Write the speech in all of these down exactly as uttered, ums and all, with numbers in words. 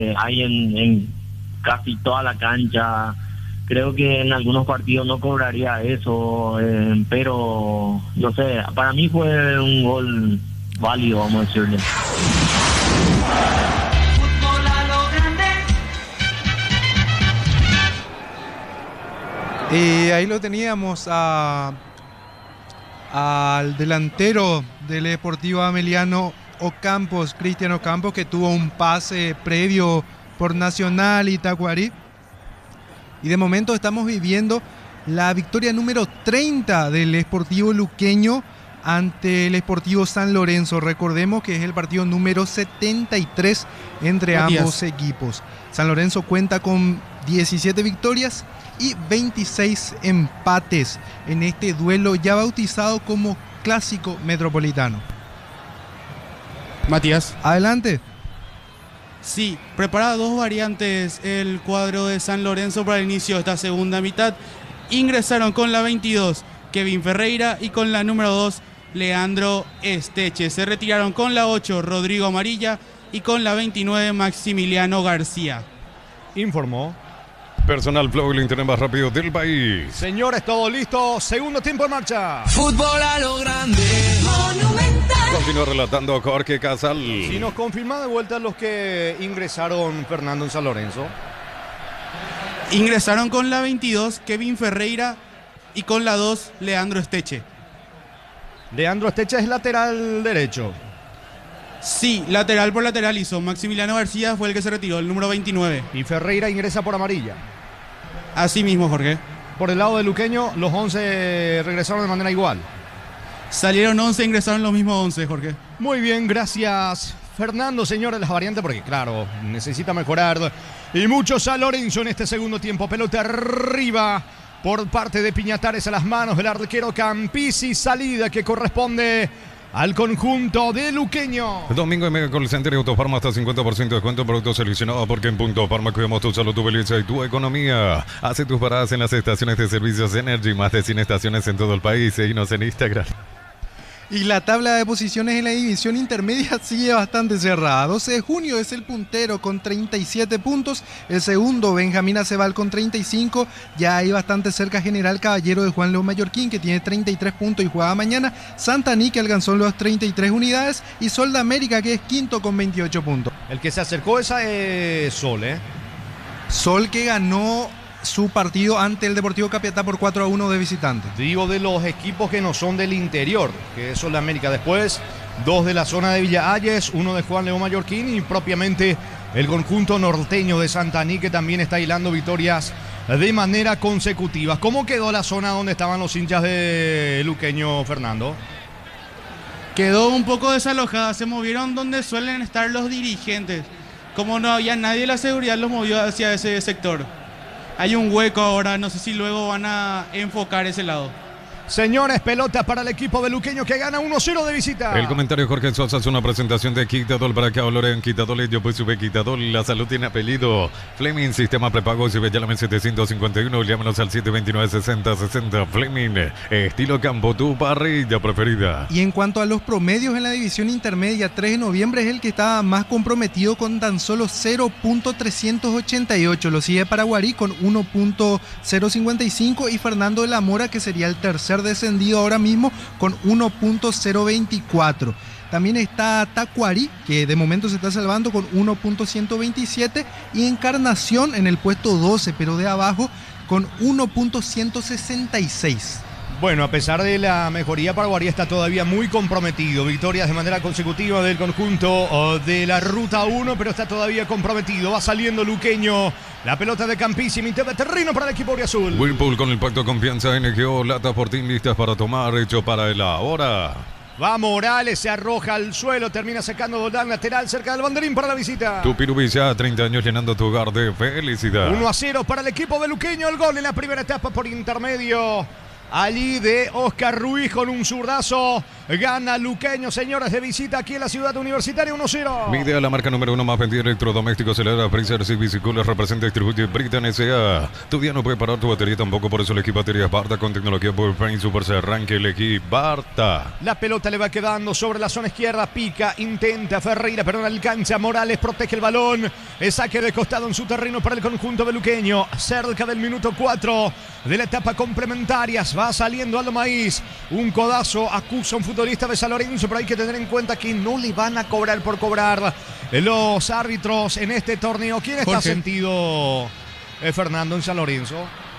eh, hay en, en casi toda la cancha. Creo que en algunos partidos no cobraría eso, eh, pero no sé, para mí fue un gol válido, vamos a decirle. Y ahí lo teníamos a, al delantero del Deportivo Ameliano Ocampos, Cristian Ocampos, que tuvo un pase previo por Nacional y Tacuarí. Y de momento estamos viviendo la victoria número treinta del Sportivo Luqueño ante el Sportivo San Lorenzo. Recordemos que es el partido número setenta y tres entre Buenos ambos días. equipos. San Lorenzo cuenta con diecisiete victorias y veintiséis empates en este duelo ya bautizado como Clásico Metropolitano. Matías. Adelante. Sí, prepara dos variantes el cuadro de San Lorenzo para el inicio de esta segunda mitad. Ingresaron con la veintidós Kevin Ferreira y con la número dos Leandro Esteche. Se retiraron con la ocho Rodrigo Amarilla y con la veintinueve Maximiliano García. Informó. Personal Flow, el internet más rápido del país. Señores, todo listo. Segundo tiempo en marcha. Fútbol a lo grande. Monumental. Continúa relatando Jorge Casal. Si nos confirma de vuelta los que ingresaron, Fernando, en San Lorenzo. Ingresaron con la veintidós Kevin Ferreira y con la dos Leandro Esteche. Leandro Esteche es lateral derecho. Sí, lateral por lateral hizo. Maximiliano García fue el que se retiró, el número veintinueve. Y Ferreira ingresa por amarilla. Así mismo, Jorge. Por el lado de Luqueño, los once regresaron de manera igual. Salieron once, ingresaron los mismos once, Jorge. Muy bien, gracias, Fernando, señores, las variantes, porque claro, necesita mejorar. Y mucho San Lorenzo en este segundo tiempo. Pelota arriba por parte de Piñatares a las manos del arquero Campisi. Salida que corresponde al conjunto de Luqueño. Domingo en Mega Call Center y Autofarma hasta cincuenta por ciento de descuento en productos seleccionados, porque en Punto Farma cuidamos tu salud, tu belleza y tu economía. Hace tus paradas en las estaciones de servicios Energy, más de cien estaciones en todo el país. Seguinos en Instagram. Y la tabla de posiciones en la división intermedia sigue bastante cerrada. doce de junio es el puntero con treinta y siete puntos. El segundo, Benjamín Acebal, con treinta y cinco. Ya hay bastante cerca General Caballero de Juan León Mallorquín, que tiene treinta y tres puntos y juega mañana. Santaní, que alcanzó los treinta y tres unidades. Y Sol de América, que es quinto con veintiocho puntos. El que se acercó esa es Sol, ¿eh? Sol, que ganó su partido ante el Deportivo Capiatá por cuatro a uno de visitante. Digo, de los equipos que no son del interior, que es Sol de América. Después, dos de la zona de Villa Ayes, uno de Juan León Mallorquín y propiamente el conjunto norteño de Santaní, que también está hilando victorias de manera consecutiva. ¿Cómo quedó la zona donde estaban los hinchas de Luqueño, Fernando? Quedó un poco desalojada, se movieron donde suelen estar los dirigentes. Como no había nadie, la seguridad los movió hacia ese sector. Hay un hueco ahora, no sé si luego van a enfocar ese lado. Señores, pelota para el equipo de Luqueño que gana uno cero de visita. El comentario de Jorge Sosa es una presentación de Quitadol para que valoren Quitadol. Yo pues sube Quitadol. La salud tiene apellido. Fleming, sistema prepago. Si ve, llámame setecientos cincuenta y uno. Llámanos al siete veintinueve, sesenta sesenta. Fleming, estilo campo, tu parrilla preferida. Y en cuanto a los promedios en la división intermedia, tres de noviembre es el que está más comprometido con tan solo cero punto trescientos ochenta y ocho. Lo sigue Paraguarí con uno punto cero cincuenta y cinco y Fernando de la Mora, que sería el tercer descendido ahora mismo, con uno punto cero veinticuatro. También está Tacuarí, que de momento se está salvando con uno punto ciento veintisiete, y Encarnación en el puesto doce, pero de abajo, con uno punto ciento sesenta y seis. Bueno, a pesar de la mejoría, Paraguarí está todavía muy comprometido. Victorias de manera consecutiva del conjunto uh, de la Ruta uno, pero está todavía comprometido. Va saliendo Luqueño. La pelota de Campisi, mitad de terreno para el equipo azul. Whirlpool con el pacto de confianza N G O, lata Fortín listas para tomar, hecho para el ahora. Va Morales, se arroja al suelo, termina sacando Doldán lateral cerca del banderín para la visita. Tupirubi ya treinta años llenando tu hogar de felicidad. uno a cero para el equipo de Luqueño, el gol en la primera etapa por intermedio allí de Oscar Ruiz con un zurdazo. Gana Luqueño, señores, de visita aquí en la ciudad universitaria, uno cero. Midea, la marca número uno más vendida de electrodomésticos, celera, freezer, y bicicletas, representa y distribuye Britan S A. Tu día no puede parar tu batería tampoco, por eso el equipo baterías Barta con tecnología Powertrain Super se arranque el equipo Barta. La pelota le va quedando sobre la zona izquierda, pica, intenta Ferreira, pero no alcanza. Morales protege el balón. El saque de costado en su terreno para el conjunto beluqueño. Cerca del minuto cuatro de la etapa complementaria. Va saliendo Aldo Maíz. Un codazo acusa a un futbolista de San Lorenzo, pero hay que tener en cuenta que no le van a cobrar por cobrar los árbitros en este torneo. ¿Quién está Jorge. sentido, eh, Fernando, en San Lorenzo?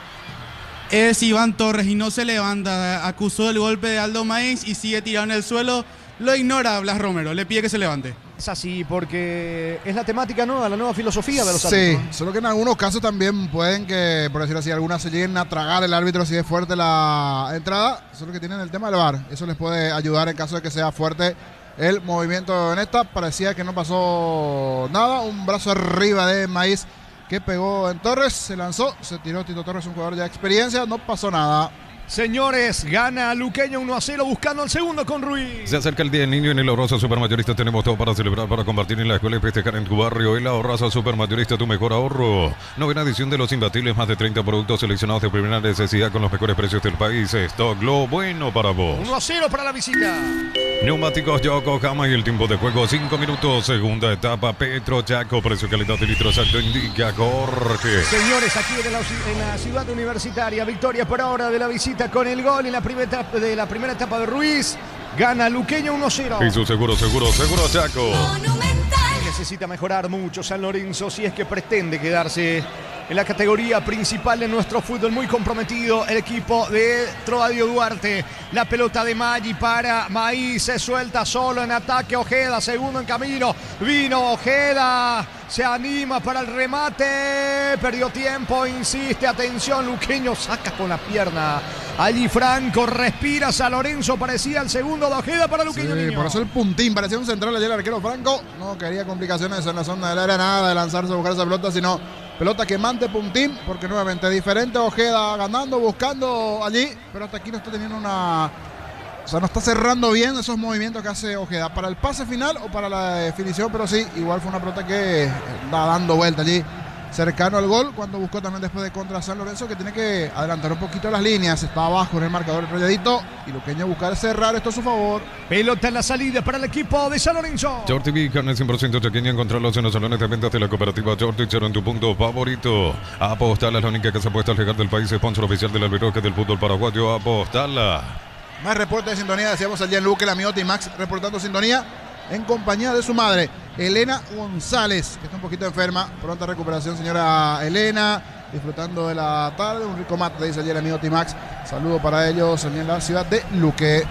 Es Iván Torres y no se levanta. Acusó el golpe de Aldo Maíz y sigue tirado en el suelo. Lo ignora Blas Romero. Le pide que se levante. Es así porque es la temática nueva, la nueva filosofía de los Sí, árbitros. solo que en algunos casos también pueden que, por decirlo así, algunas se lleguen a tragar el árbitro si es fuerte la entrada. Solo que tienen el tema del V A R. Eso les puede ayudar en caso de que sea fuerte el movimiento en esta. Parecía que no pasó nada. Un brazo arriba de Maíz que pegó en Torres. Se lanzó, se tiró Tito Torres, un jugador ya de experiencia. No pasó nada. Señores, gana Luqueño uno a cero buscando el segundo con Ruiz. Se acerca el Día del Niño en el Ahorraza Supermayorista. Tenemos todo para celebrar, para compartir en la escuela y festejar en tu barrio. El Ahorraza Supermayorista, tu mejor ahorro. Novena edición de los imbatibles, más de treinta productos seleccionados de primera necesidad con los mejores precios del país. Stock, lo bueno para vos. uno a cero para la visita. Neumáticos Yokohama y el tiempo de juego cinco minutos. Segunda etapa Petro Chaco. Precio, calidad y litro exacto indica Jorge. Señores, aquí en la, en la ciudad universitaria, victoria por ahora de la visita con el gol en la primera etapa de, la primera etapa de Ruiz. Gana Luqueño uno a cero. Y su seguro, seguro, seguro Chaco. Monumental. Necesita mejorar mucho San Lorenzo si es que pretende quedarse en la categoría principal de nuestro fútbol. Muy comprometido el equipo de Troadio Duarte. La pelota de Maggi para Maíz. Se suelta solo en ataque Ojeda. Segundo en camino. Vino Ojeda. Se anima para el remate. Perdió tiempo. Insiste. Atención. Luqueño saca con la pierna. Allí Franco respira. San Lorenzo parecía el segundo de Ojeda para Luqueño. Sí, Niño. por eso el puntín, parecía un central ayer el arquero Franco. No quería complicaciones en la zona del área, nada de lanzarse a buscar esa pelota, sino pelota quemante, puntín, porque nuevamente diferente Ojeda ganando, buscando allí, pero hasta aquí no está teniendo una... O sea, no está cerrando bien esos movimientos que hace Ojeda para el pase final o para la definición, pero sí, igual fue una pelota que va dando vuelta allí, cercano al gol, cuando buscó también después de contra San Lorenzo, que tiene que adelantar un poquito las líneas, está abajo en el marcador enrolladito, y Luqueño buscar cerrar esto a su favor. Pelota en la salida para el equipo de San Lorenzo. Short T V, carne cien por ciento chaqueña, encontrarlos en los salones de ventas de la cooperativa Short y cero en tu punto favorito. Apostala es la única que se apuesta al llegar del país, sponsor oficial del albiroque del fútbol paraguayo. Apostala. Más reporte de sintonía, decíamos allá en Luque, la Miota y Max reportando sintonía en compañía de su madre, Elena González, que está un poquito enferma. Pronta recuperación, señora Elena, disfrutando de la tarde, un rico mate, dice ayer la Miota y Max. Saludo para ellos en la ciudad de Luque.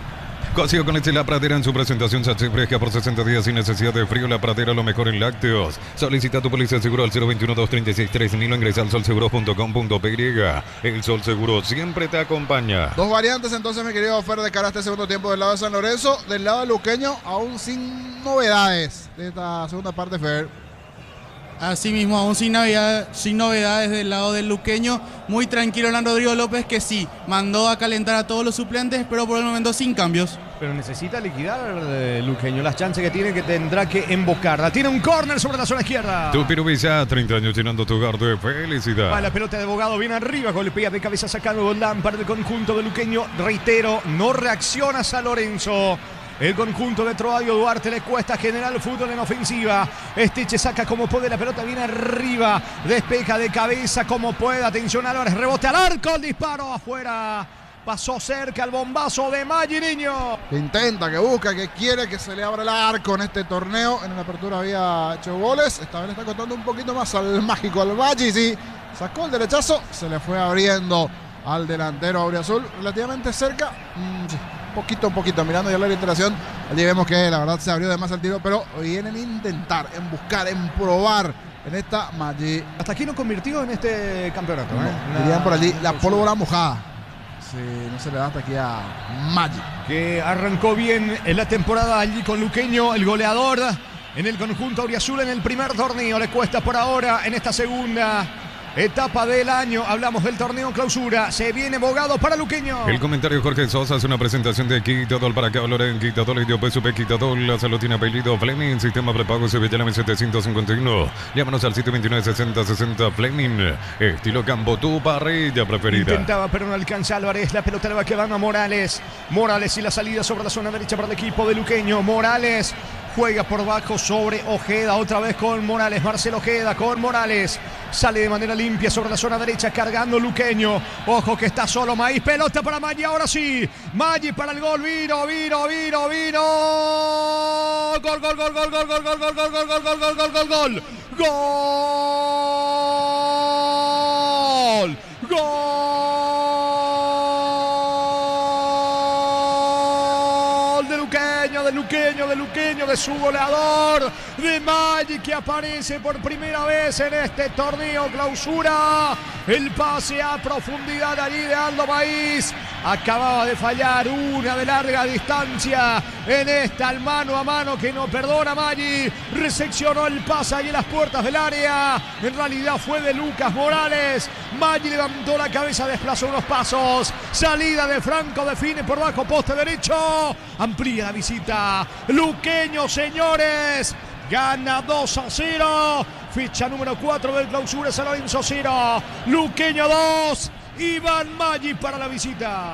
Cocido con leche La Pradera en su presentación salsa fresca por sesenta días sin necesidad de frío. La Pradera, lo mejor en lácteos. Solicita tu póliza de seguro al cero veintiuno, doscientos treinta y seis, tres mil o ingresa al sol seguro punto com punto p y. El Sol Seguro siempre te acompaña. Dos variantes entonces, mi querido Fer, de cara a este segundo tiempo del lado de San Lorenzo. Del lado de luqueño, aún sin novedades de esta segunda parte, Fer. Asimismo, aún sin, novedad, sin novedades del lado del luqueño, muy tranquilo Hernán Rodrigo López, que sí, mandó a calentar a todos los suplentes, pero por el momento sin cambios. Pero necesita liquidar eh, Luqueño las chances que tiene, que tendrá que embocarla. Tiene un córner sobre la zona izquierda. Tu Pirubisa, treinta años llenando tu hogar de Va felicidad. la pelota de Abogado bien arriba, golpea de cabeza sacando Goldán para el conjunto de Luqueño. Reitero, no reacciona San Lorenzo. El conjunto de Troadio Duarte le cuesta generar el fútbol en ofensiva. Esteche saca como puede, la pelota viene arriba. Despeja de cabeza como puede. Atención Álvarez, rebote al arco, el disparo afuera. Pasó cerca el bombazo de Maggi, Niño. Que intenta, que busca, que quiere que se le abra el arco en este torneo. En la apertura había hecho goles. Esta vez le está costando un poquito más al mágico, al Maggi. Sí, sacó el derechazo, se le fue abriendo al delantero auriazul. Relativamente cerca. Mm, sí. Poquito, un poquito, mirando ya la iteración, allí vemos que la verdad se abrió de más al tiro, pero vienen a intentar, en buscar, en probar en esta Maggi. Hasta aquí no convirtió en este campeonato. No, ¿eh? dirían por allí, la pólvora mojada. Sí, no se le da hasta aquí a Maggi. Que arrancó bien en la temporada allí con Luqueño, el goleador en el conjunto auriazul en el primer torneo. Le cuesta por ahora en esta segunda. etapa del año. Hablamos del torneo clausura. Se viene Bogado para Luqueño. El comentario Jorge Sosa es una presentación de Quitadol para que Loren, Quitadol y P S P Quitadol. La salud tiene apellido Fleming, sistema prepago se ve ya la setecientos cincuenta y uno. Llámanos al siete veintinueve sesenta sesenta Fleming, estilo campo, tu parrilla preferida. Intentaba pero no alcanza Álvarez, la pelota le va quedando a Morales. Morales y la salida sobre la zona derecha para el equipo de Luqueño. Morales juega por bajo sobre Ojeda, otra vez con Morales, Marcelo Ojeda con Morales. Sale de manera limpia sobre la zona derecha, cargando Luqueño. Ojo que está solo Maíz, pelota para Maggi, ahora sí. Maggi para el gol, vino, vino, vino, vino. Gol, gol, gol, gol, gol, gol, gol, gol, gol, gol, gol, gol, gol, gol, gol, gol. Gol. Gol de Luqueño, de Luqueño, de Luqueño, de su goleador, de Maggi, que aparece por primera vez en este torneo clausura. El pase a profundidad allí de Aldo Maíz. Acababa de fallar una de larga distancia en esta al mano a mano que no perdona Maggi. Reseccionó el pase ahí en las puertas del área. En realidad fue de Lucas Morales. Maggi levantó la cabeza, desplazó unos pasos. Salida de Franco, define por bajo poste derecho. Amplía la visita. Luqueño, señores. Gana dos a cero. Ficha número cuatro del clausura, San Lorenzo cero. Luqueño dos. Iván Maggi para la visita.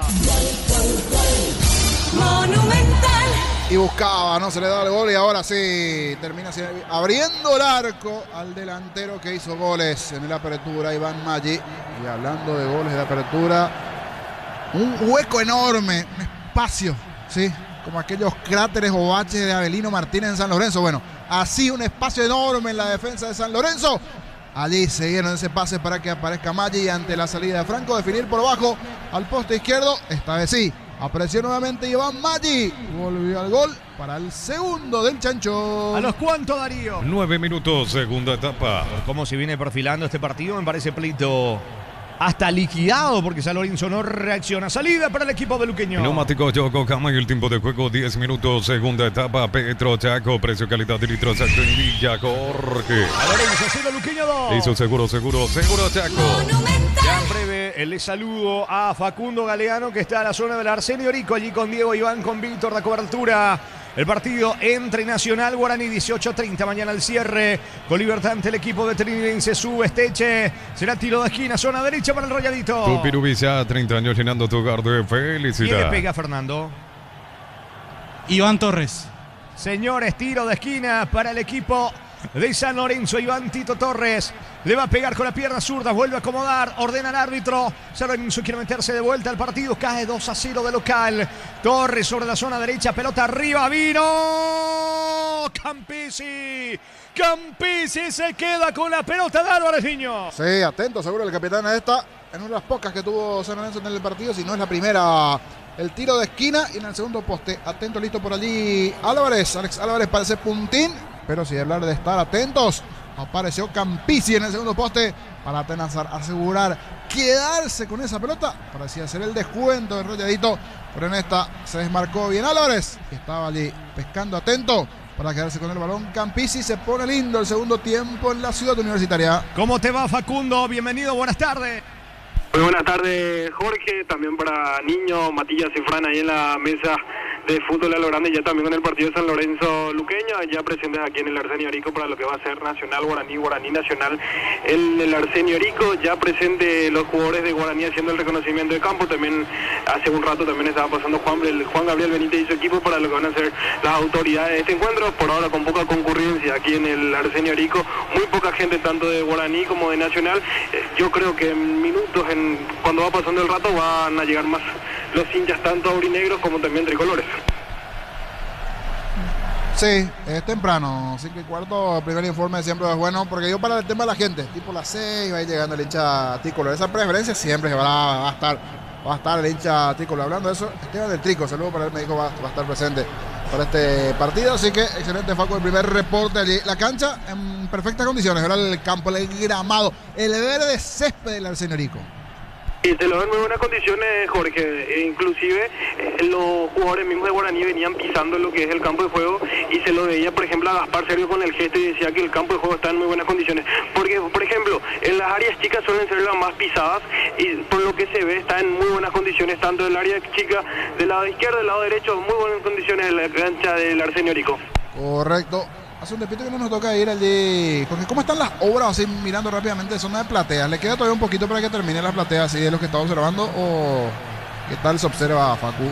Monumental. Y buscaba, no se le da el gol y ahora sí termina abriendo el arco al delantero que hizo goles en la apertura, Iván Maggi. Y hablando de goles de apertura, un hueco enorme, un espacio, sí, como aquellos cráteres o baches de Avelino Martínez en San Lorenzo. Bueno, así un espacio enorme en la defensa de San Lorenzo. Allí se dieron ese pase para que aparezca Maggi y ante la salida de Franco definir por abajo al poste izquierdo. Esta vez sí, apareció nuevamente Iván Maggi. Volvió al gol para el segundo del Chancho. ¿A los cuánto, Darío? Nueve minutos, segunda etapa. Por cómo se viene perfilando este partido, me parece pleito hasta liquidado porque San Lorenzo no reacciona. Salida para el equipo de Luqueño. Neumáticos Yokohama y el tiempo de juego diez minutos, segunda etapa. Petro Chaco, precio calidad de litros exacto en Villa Jorge. A Lorenzo cero, Luqueño dos. Hizo seguro, seguro, seguro Chaco. Ya en breve le saludo a Facundo Galeano que está en la zona del Arsenio Orico, allí con Diego Iván, con Víctor, la cobertura. El partido entre Nacional Guaraní, dieciocho treinta, mañana el cierre. Con libertad ante el equipo de Trinidense, sube Esteche. Será tiro de esquina, zona derecha para el Rayadito. Tu Pirubisa, treinta años llenando tu hogar de felicidad. ¿Quién le pega, Fernando? Iván Torres. Señores, tiro de esquina para el equipo de San Lorenzo. Iván Tito Torres le va a pegar con la pierna zurda, vuelve a acomodar, ordena al árbitro. San Lorenzo quiere meterse de vuelta al partido, cae dos a cero de local. Torres sobre la zona derecha, pelota arriba, vino Campisi. Campisi se queda con la pelota de Álvarez Niño. Sí, atento, seguro el capitán a esta, en una de las pocas que tuvo San Lorenzo en el partido, si no es la primera. El tiro de esquina y en el segundo poste, atento, listo por allí Álvarez. Alex Álvarez parece puntín, pero si hablar de estar atentos, apareció Campisi en el segundo poste para apenas asegurar quedarse con esa pelota. Parecía ser el descuento del Rayadito, pero en esta se desmarcó bien Álvarez, que estaba allí pescando atento para quedarse con el balón. Campisi, se pone lindo el segundo tiempo en la Ciudad Universitaria. ¿Cómo te va, Facundo? Bienvenido, buenas tardes. Muy buenas tardes, Jorge, también para Niño, Matías y Fran ahí en la mesa de fútbol a lo grande, ya también con el partido de San Lorenzo Luqueño, ya presentes aquí en el Arsenio Orico para lo que va a ser Nacional Guaraní, Guaraní Nacional en el Arsenio Orico, ya presente los jugadores de Guaraní haciendo el reconocimiento de campo. También hace un rato también estaba pasando Juan, el Juan Gabriel Benítez y su equipo para lo que van a ser las autoridades de este encuentro, por ahora con poca concurrencia aquí en el Arsenio Orico, muy poca gente tanto de Guaraní como de Nacional. Eh, yo creo que en minutos, en, cuando va pasando el rato, van a llegar más los hinchas tanto aurinegros como también tricolores. Sí, es temprano, cinco y cuarto, el primer informe siempre es bueno, porque yo para el tema de la gente, tipo las seis va a ir llegando el hincha tricolor, esa preferencia siempre va a, va a estar, va a estar el hincha tricolor. Hablando de eso, Esteban del Trico, saludo para él, me dijo va, va a estar presente para este partido, así que excelente, Facu, el primer reporte allí. La cancha en perfectas condiciones, ahora el campo, el gramado, el verde césped del Arsenio Orico. Y se lo ven en muy buenas condiciones, Jorge. E inclusive eh, los jugadores mismos de Guaraní venían pisando lo que es el campo de juego y se lo veía, por ejemplo, a Gaspar Sergio con el gesto y decía que el campo de juego está en muy buenas condiciones. Porque, por ejemplo, en las áreas chicas suelen ser las más pisadas y por lo que se ve está en muy buenas condiciones, tanto del área chica del lado izquierdo, del lado derecho, muy buenas condiciones en la cancha del Arsenio Rico. Correcto. Hace un tiempito que no nos toca ir allí. Porque ¿cómo están las obras? Así mirando rápidamente zona de plateas. ¿Le queda todavía un poquito para que termine las plateas así de lo que está observando? ¿O qué tal se observa, Facu?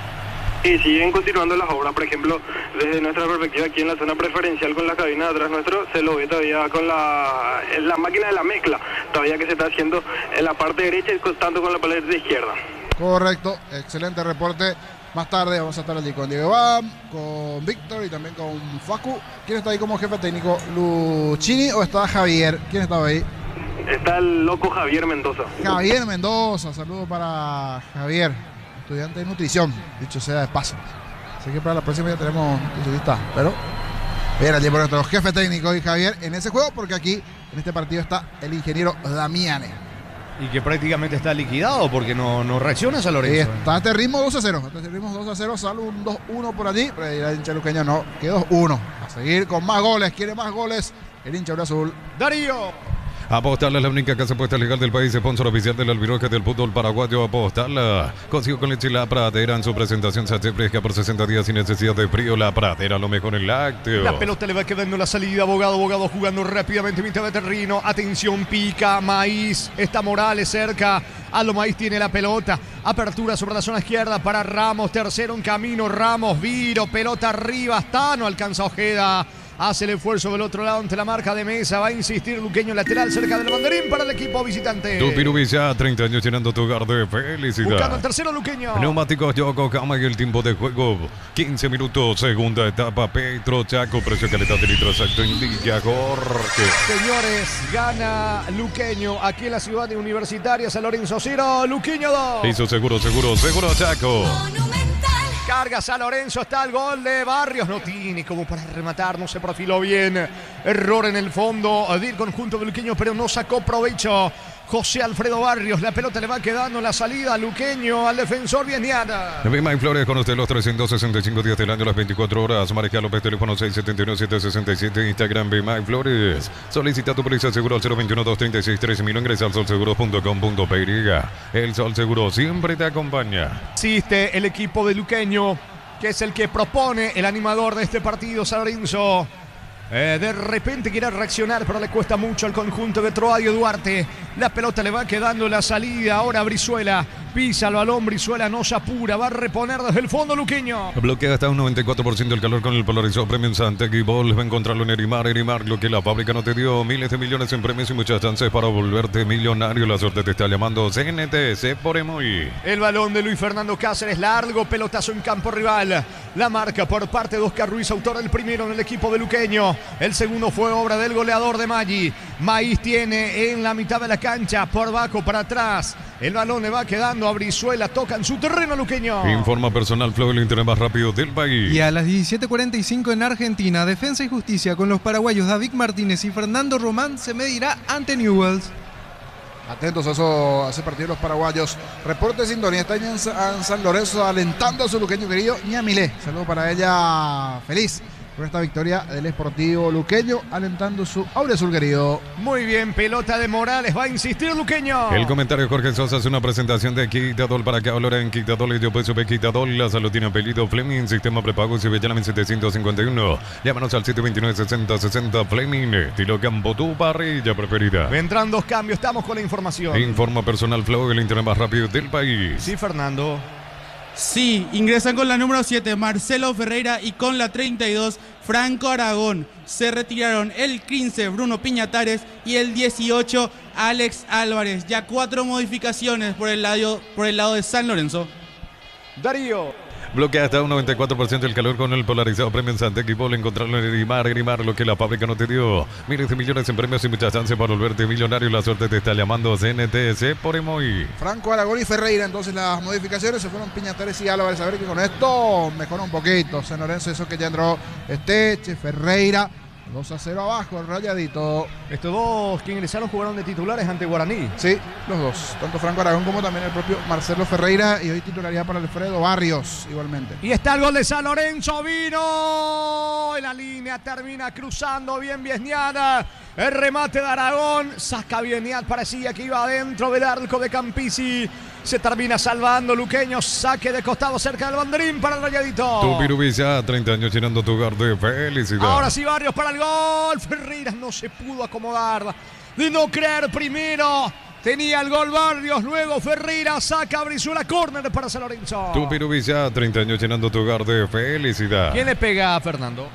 Y siguen continuando las obras, por ejemplo, desde nuestra perspectiva aquí en la zona preferencial con la cabina de atrás nuestro, se lo ve todavía con la, la máquina de la mezcla, todavía que se está haciendo en la parte derecha y tanto con la paleta de izquierda. Correcto, excelente reporte. Más tarde vamos a estar allí con Diego Bam, con Víctor y también con Facu. ¿Quién está ahí como jefe técnico? ¿Luchini o está Javier? ¿Quién estaba ahí? Está el loco Javier Mendoza. Javier Mendoza, saludo para Javier, estudiante de nutrición, dicho sea de paso. Así que para la próxima ya tenemos nutricionista, pero bien allí por nuestro jefe técnico y Javier en ese juego, porque aquí en este partido está el ingeniero Damiane. Y que prácticamente está liquidado porque no, no reacciona San Lorenzo. Está a este ritmo dos a cero. Está a este ritmo dos a cero. Sale un dos uno por allí. Pero el hincha luqueño no. Que dos uno. A seguir con más goles. Quiere más goles. El hincha azul. Darío. Apostarla es la única casa apuesta legal del país, sponsor oficial del albiroque del fútbol paraguayo. Apostarla consigo con leche La Pradera en su presentación sachet fresca por sesenta días sin necesidad de frío. La Pradera, lo mejor en lácteo. La pelota le va quedando la salida, abogado, abogado jugando rápidamente mitad de terreno. Atención, pica, Maíz, está Morales cerca. Aldo Maíz tiene la pelota, apertura sobre la zona izquierda para Ramos, tercero en camino, Ramos, Viro, pelota arriba, hasta no alcanza Ojeda. Hace el esfuerzo del otro lado ante la marca de Mesa. Va a insistir Luqueño lateral cerca del banderín para el equipo visitante. Tupirubilla, treinta años llenando tu hogar de felicidad. Buscando el tercero Luqueño. Neumáticos Yokohama y el tiempo de juego. quince minutos, segunda etapa. Petro Chaco, precio calidad de litro exacto en Villa Jorge. Señores, gana Luqueño aquí en la ciudad de Universitaria. San Lorenzo cero, Luqueño dos. Hizo seguro, seguro, seguro Chaco. Carga San Lorenzo, está el gol de Barrios. No tiene como para rematar, no se profiló bien. Error en el fondo del conjunto de Luqueño, pero no sacó provecho. José Alfredo Barrios, la pelota le va quedando en la salida Luqueño al defensor Vieniana. Bima y Flores con usted los trescientos sesenta y cinco días del año, las veinticuatro horas. María López, teléfono seis siete nueve siete seis siete, Instagram Bima y Flores. Solicita tu póliza seguro al cero veintiuno dos treinta y seis trece mil. Ingresa al sol seguro punto com punto pe. El Sol Seguro siempre te acompaña. Existe el equipo de Luqueño, que es el que propone el animador de este partido, San Lorenzo. Eh, de repente quiere reaccionar, pero le cuesta mucho al conjunto de Troadio Duarte. La pelota le va quedando la salida. Ahora Brizuela pisa el balón. Brizuela no se apura. Va a reponer desde el fondo Luqueño. Bloquea hasta un noventa y cuatro por ciento el calor con el polarizado premio en Santec y Vol. Va a encontrarlo en Erimar. Erimar, lo que la fábrica no te dio. Miles de millones en premios y muchas chances para volverte millonario. La suerte te está llamando. C N T, C por Emoy. El balón de Luis Fernando Cáceres. Largo pelotazo en campo rival. La marca por parte de Oscar Ruiz, autor del primero en el equipo de Luqueño. El segundo fue obra del goleador de Maggi. Maíz tiene en la mitad de la cancha, por abajo para atrás. El balón le va quedando a Brizuela, toca en su terreno Luqueño. Informa personal Flow, el internet más rápido del país. Y a las diecisiete cuarenta y cinco en Argentina, Defensa y Justicia con los paraguayos David Martínez y Fernando Román se medirá ante Newell's. Atentos a, eso, a ese partido los paraguayos. Reporte de sintonía, está en San Lorenzo alentando a su luqueño querido Ñamilé. Saludo para ella, feliz por esta victoria del Sportivo Luqueño, alentando su aureazul querido. Muy bien, pelota de Morales, va a insistir Luqueño. El comentario Jorge Sosa es una presentación de Quitadol para que ahora en Quitadol y yo pues sube Quitadol. La salud tiene apellido Fleming, sistema prepago si ve llamen setecientos cincuenta y uno. Llámanos al siete veintinueve sesenta sesenta Fleming, estilo campo, tu parrilla preferida. Vendrán dos cambios, estamos con la información. Informa personal Flow, el internet más rápido del país. Sí, Fernando. Sí, ingresan con la número siete Marcelo Ferreira y con la treinta y dos Franco Aragón. Se retiraron el quince Bruno Piñatares y el dieciocho Alex Álvarez. Ya cuatro modificaciones por el lado, por el lado de San Lorenzo. Darío. Bloquea hasta un noventa y cuatro por ciento el calor con el polarizado premio en Santec y Vol. Encontrarlo en Erimar, Erimar, lo que la fábrica no te dio. Miles de millones en premios y muchas chances para volverte millonario. La suerte te está llamando. C N T C por Emoy. Franco Aragón y Ferreira, entonces las modificaciones se fueron Piñatares y Álvarez. A ver que con esto mejora un poquito San Lorenzo, eso que ya entró Esteche, Ferreira. dos a cero abajo el Rayadito. Estos dos que ingresaron jugaron de titulares ante Guaraní. Sí, los dos. Tanto Franco Aragón como también el propio Marcelo Ferreira. Y hoy titularidad para Alfredo Barrios igualmente. Y está el gol de San Lorenzo. Vino en la línea. Termina cruzando bien Viesniana. El remate de Aragón. Saca Viesniat. Parecía que iba adentro del arco de Campisi. Se termina salvando Luqueño. Saque de costado cerca del banderín para el Rayadito. Tupirubilla, treinta años llenando tu hogar de felicidad. Ahora sí Barrios para el gol. Ferreira no se pudo acomodar. De no creer primero. Tenía el gol Barrios. Luego Ferreira saca a Brizuela. Córner para San Lorenzo. Tupirubilla, treinta años llenando tu hogar de felicidad. ¿Quién le pega a Fernando?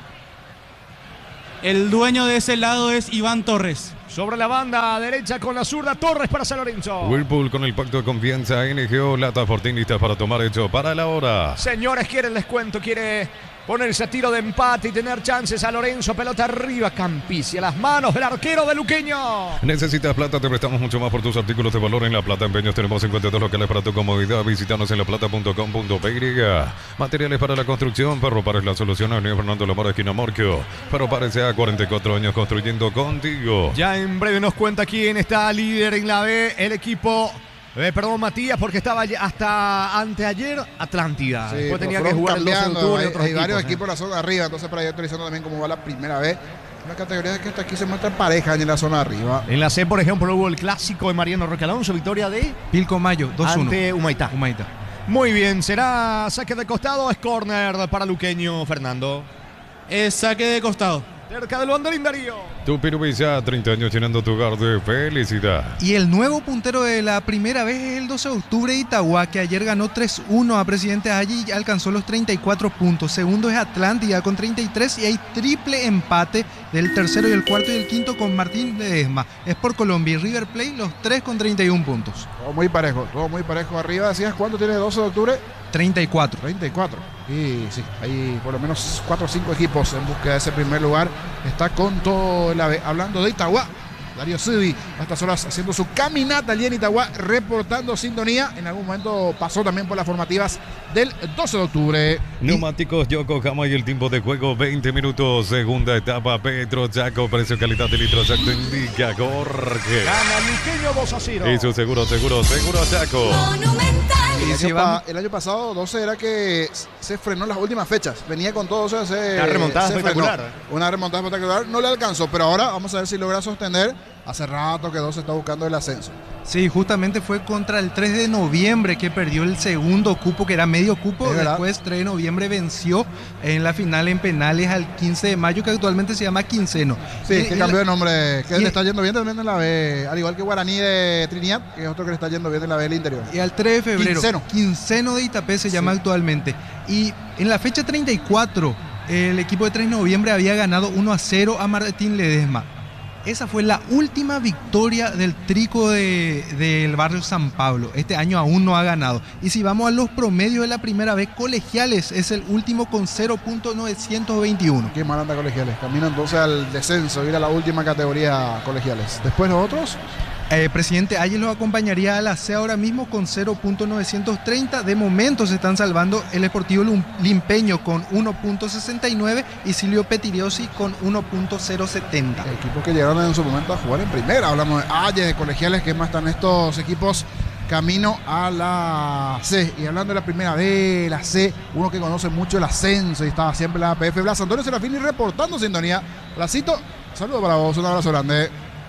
El dueño de ese lado es Iván Torres. Sobre la banda derecha con la zurda Torres para San Lorenzo. Whirlpool con el pacto de confianza. N G O, lata fortinista para tomar hecho para la hora. Señores, quiere el descuento, quiere ponerse a tiro de empate y tener chances a Lorenzo. Pelota arriba, Campisi a las manos del arquero de Luqueño. ¿Necesitas plata? Te prestamos mucho más por tus artículos de valor en La Plata. Empeños tenemos cincuenta y dos locales para tu comodidad. Visítanos en laplata punto com punto p y. Materiales para la construcción. Ferropar es la solución. Avenida Fernando Lamora, esquina Morquio. Ferropar se ha cuarenta y cuatro años construyendo contigo. Ya en breve nos cuenta quién está líder en la B. El equipo... Eh, perdón, Matías, porque estaba hasta anteayer Atlántida. Sí, después tenía que fueron jugar el doce de octubre. Hay, otros hay varios equipos, equipos en la zona de arriba, entonces para ir actualizando también cómo va la primera vez. Una categoría que hasta aquí se muestra pareja en la zona de arriba. En la C, por ejemplo, hubo el clásico de Mariano Roque Alonso, victoria de Pilcomayo, dos uno. ante Humaitá. Humaitá. Muy bien, será saque de costado, es córner para Luqueño, Fernando. Es saque de costado. Cerca del banderín, Darío. Tupirubilla, treinta años llenando tu hogar de felicidad. Y el nuevo puntero de la primera vez es el doce de octubre de Itagua, que ayer ganó tres uno a Presidente Allí y alcanzó los treinta y cuatro puntos. Segundo es Atlántida con treinta y tres y hay triple empate del tercero y el cuarto y el quinto con Martín Ledesma. Es por Colombia y River Plate los tres con treinta y uno puntos. Todo muy parejo, todo muy parejo arriba. Decías, ¿cuánto tiene doce de octubre? treinta y cuatro. treinta y cuatro. Y sí, hay por lo menos cuatro o cinco equipos en búsqueda de ese primer lugar. Está con todo la B. Hablando de Itagua, Darío Civi a estas horas haciendo su caminata allí en Itagua, reportando sintonía. En algún momento pasó también por las formativas del doce de octubre. Neumáticos Yokohama y el tiempo de juego veinte minutos. Segunda etapa, Petro Chaco, precio calidad de litro exacto indica Jorge. Gana Luqueño dos a cero. Y su seguro, seguro, seguro Chaco. Monumental. El Sí, año, vamos. pa- el año pasado doce era que se frenó en las últimas fechas. Venía con todo, o sea, se, Una remontada se espectacular. frenó. Una remontada espectacular. No le alcanzó, pero ahora vamos a ver si logra sostener. Hace rato que doce está buscando el ascenso. Sí, justamente fue contra el tres de noviembre que perdió el segundo cupo, que era medio cupo. Es verdad. Después, tres de noviembre venció en la final en penales al quince de mayo, que actualmente se llama Quinceno. Sí, Y- que y cambió la- de nombre. Que y- le está yendo bien también en la B. Al igual que Guaraní de Trinidad, que es otro que le está yendo bien en la B del interior. Y al tres de febrero, Quinceno. Quinceno de Itapé se llama actualmente. Y en la fecha treinta y cuatro, el equipo de tres de noviembre había ganado uno a cero a Martín Ledesma. Esa fue la última victoria del trico de- del barrio San Pablo. Este año aún no ha ganado. Y si vamos a los promedios de la primera vez, Colegiales es el último con cero punto novecientos veintiuno. Qué mal anda Colegiales. Camina entonces al descenso, ir a la última categoría Colegiales. Después los otros. Eh, Presidente Ayes los acompañaría a la C ahora mismo con cero punto novecientos treinta. De momento se están salvando el Esportivo Lum- Limpeño con uno punto sesenta y nueve y Silvio Petiriosi con uno punto cero setenta. Equipos que llegaron en su momento a jugar en primera. Hablamos de Ayes, de Colegiales, que más están estos equipos camino a la C. Y hablando de la primera B, la C, uno que conoce mucho el ascenso y estaba siempre en la A P F, Blas Antonio Serafini reportando sintonía. Blasito, saludos para vos, un abrazo grande.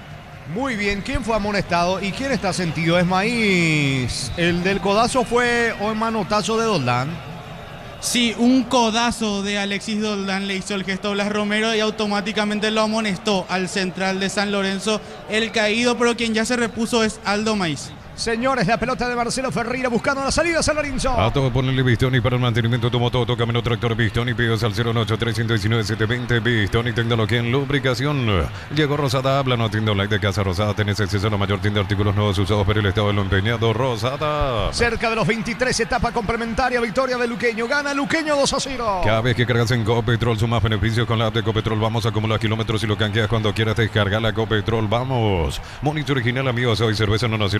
Muy bien, ¿quién fue amonestado y quién está sentido? Es Maíz. El del codazo fue o el manotazo de Doldán. Sí, un codazo de Alexis Doldán le hizo el gesto a Blas Romero y automáticamente lo amonestó al central de San Lorenzo, el caído, pero quien ya se repuso es Aldo Maíz. Señores, la pelota de Marcelo Ferreira buscando la salida San Lorenzo. A todo ponerle Bistoni para el mantenimiento de tu moto, tu camino tractor Bistoni, pedidos al cero ocho tres uno nueve siete dos cero, Bistoni, tecnología en lubricación. Llegó Rosada, habla, no tienda online de Casa Rosada, tenés acceso a la mayor tienda de artículos nuevos usados por el estado de lo empeñado, Rosada. Cerca de los veintitrés, etapa complementaria, victoria de Luqueño. Gana Luqueño dos a cero. Cada vez que cargas en Copetrol, sumas beneficios con la app de Copetrol. Vamos a acumular kilómetros y lo canjeas cuando quieras descargar la Copetrol. Vamos. Monito original, amigos. Hoy cerveza no nacieron juntos, pero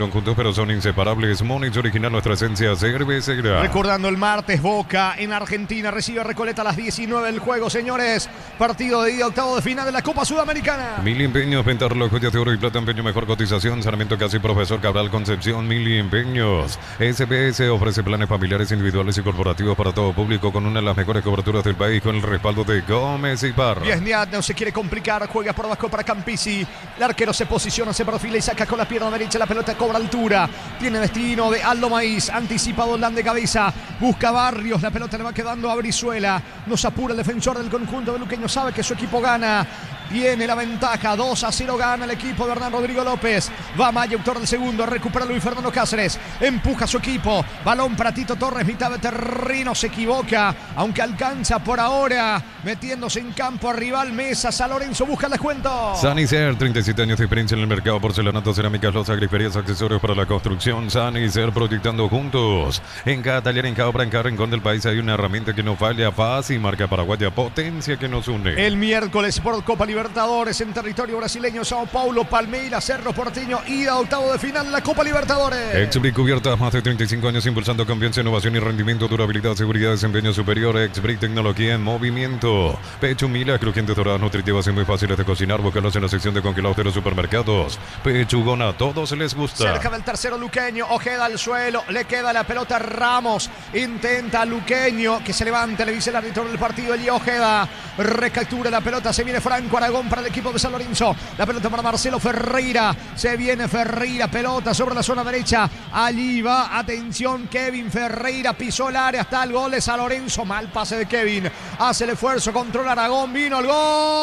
pero son inseparables. Monich original, nuestra esencia cervecera. Recordando el martes, Boca en Argentina recibe a Recoleta a las diecinueve el juego, señores. Partido de ida, octavo de final de la Copa Sudamericana. Mil empeños, Pentarlo, joyas de oro y plata, empeño mejor cotización. Sarmiento Casi, Profesor Cabral Concepción, Mil empeños. S B S ofrece planes familiares, individuales y corporativos para todo público con una de las mejores coberturas del país, con el respaldo de Gómez y Parra. Viesniat no se quiere complicar, juega por abajo para Campisi. El arquero se posiciona, se perfila y saca con la pierna derecha. La pelota cobra altura. Tiene destino de Aldo Maíz. Anticipado Lan de cabeza. Busca Barrios. La pelota le va quedando a Brizuela. Nos apura el defensor del conjunto de Luqueño. Sabe que su equipo gana. Tiene la ventaja. dos a cero gana el equipo de Hernán Rodrigo López. Va Maya, autor del segundo. Recupera Luis Fernando Cáceres. Empuja a su equipo. Balón para Tito Torres. Mitad de terreno. Se equivoca. Aunque alcanza por ahora. Metiéndose en campo rival Mesa. San Lorenzo busca el descuento. Sanicer, treinta y siete años de experiencia en el mercado. Porcelanato, cerámicas, loza, griferías, accesorios para la construcción. Sanicer, proyectando juntos. En cada taller, en cada obra, en cada rincón del país hay una herramienta que no falla. Fácil, marca paraguaya, potencia que nos une. El miércoles por Copa Libertadores en territorio brasileño. Sao Paulo, Palmeiras, Cerro Porteño. Ida a octavo de final en la Copa Libertadores. Exbrick Cubiertas, más de treinta y cinco años impulsando confianza, innovación y rendimiento, durabilidad, seguridad, desempeño superior. Exbrick, tecnología en movimiento. Pecho Mila, crujientes, doradas, nutritivas y muy fáciles de cocinar. Búscalos en la sección de congelados de los supermercados. Pechugona, a todos les gusta. Cerca del tercero Luqueño, Ojeda al suelo, le queda la pelota a Ramos. Intenta Luqueño que se levante, le dice el árbitro del partido, Eli Ojeda. Recaptura la pelota, se viene Franco Aragón para el equipo de San Lorenzo. La pelota para Marcelo Ferreira. Se viene Ferreira, pelota sobre la zona derecha. Allí va, atención, Kevin Ferreira pisó el área hasta el gol de San Lorenzo. Mal pase de Kevin. Hace el esfuerzo, controla Aragón, vino el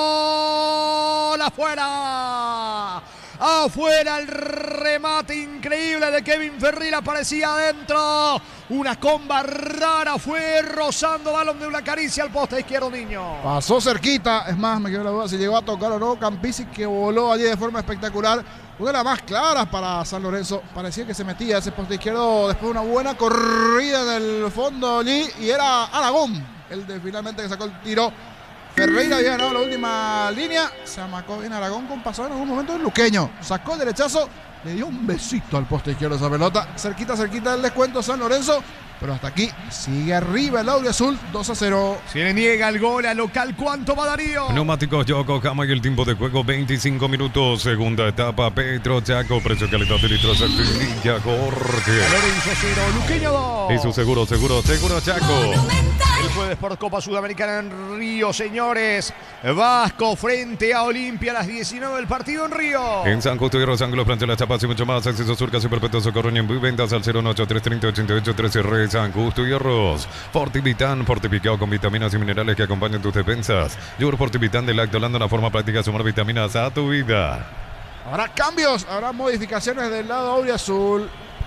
gol. Afuera. Afuera el remate increíble de Kevin Ferreira, aparecía adentro. Una comba rara, fue rozando balón de una caricia al poste izquierdo, Niño. Pasó cerquita, es más, me quedó la duda si llegó a tocar o no. Campisi, que voló allí de forma espectacular. Una de las más claras para San Lorenzo. Parecía que se metía ese poste izquierdo después de una buena corrida en el fondo allí. Y era Aragón el de finalmente que sacó el tiro. Ferreira había ganado la última línea. Se amacó bien Aragón con pasado en algún momento del Luqueño. Sacó el derechazo. Le dio un besito al poste izquierdo esa pelota. Cerquita, cerquita del descuento San Lorenzo. Pero hasta aquí sigue arriba el Auriazul, dos a cero. Se le niega el gol al local. ¿Cuánto va Darío? Neumáticos Yokohama y el tiempo de juego veinticinco minutos. Segunda etapa, Petro Chaco. Precio, calidad de litros. Villa Jorge. Lorenzo cero, Luqueño dos. Y su seguro, seguro, seguro Chaco. El jueves por Copa Sudamericana en Río, señores. Vasco frente a Olimpia a las diecinueve del partido en Río. En San Justo y Rosángulo, plantea las chapas y mucho más. Acceso Sur, casi perpetuo, socorro y en ventas al cero ocho tres treinta ochenta y ocho trece. Re San Justo y Arroz. Fortivitán, fortificado con vitaminas y minerales que acompañan tus defensas. Yur Fortivitán de Lactolando, una forma práctica de sumar vitaminas a tu vida. Habrá cambios, habrá modificaciones del lado auriazul.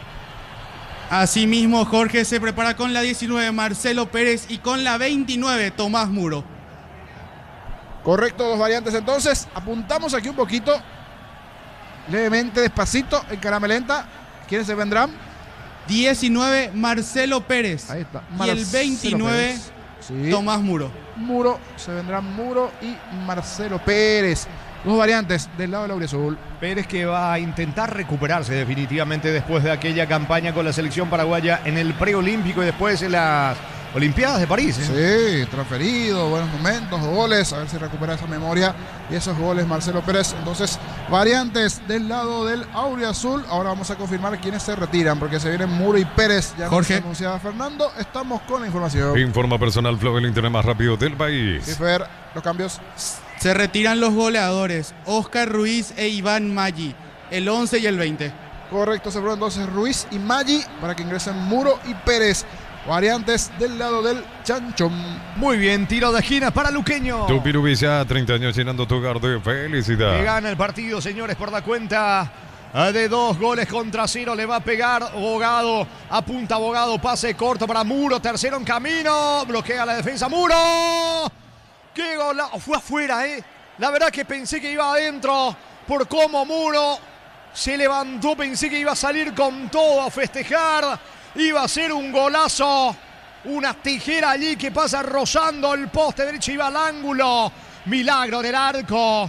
Asimismo, Jorge se prepara con la diecinueve, Marcelo Pérez, y con la veintinueve, Tomás Muro. Correcto, dos variantes entonces. Apuntamos aquí un poquito, levemente, despacito, en caramelenta. ¿Quiénes se vendrán? diecinueve, Marcelo Pérez. Ahí está. Y el veintinueve, sí. Tomás Muro. Muro, se vendrán Muro y Marcelo Pérez. Dos variantes del lado del Auriazul. Pérez, que va a intentar recuperarse definitivamente después de aquella campaña con la selección paraguaya en el preolímpico y después en las Olimpiadas de París, ¿eh? Sí, transferido, buenos momentos, goles, a ver si recupera esa memoria y esos goles Marcelo Pérez. Entonces, variantes del lado del Auriazul. Ahora vamos a confirmar quiénes se retiran, porque se vienen Muro y Pérez. Ya Jorge. nos anunciaba Fernando, estamos con la información. Informa personal Flow, el internet más rápido del país. Sí, Fer, los cambios. Se retiran los goleadores, Oscar Ruiz e Iván Maggi, el once y el veinte. Correcto, se fueron entonces Ruiz y Maggi para que ingresen Muro y Pérez. Variantes del lado del Chanchón. Muy bien, tiro de esquina para Luqueño. Tupirubilla, treinta años llenando tu hogar de felicidad. Que gana el partido, señores, por la cuenta de dos goles contra cero. Le va a pegar Bogado. Apunta Bogado, pase corto para Muro. Tercero en camino. Bloquea la defensa. ¡Muro! ¡Qué gol! Fue afuera, ¿eh? La verdad que pensé que iba adentro por cómo Muro se levantó. Pensé que iba a salir con todo a festejar. Iba a ser un golazo. Una tijera allí que pasa rozando el poste derecho. Iba al ángulo. Milagro del arco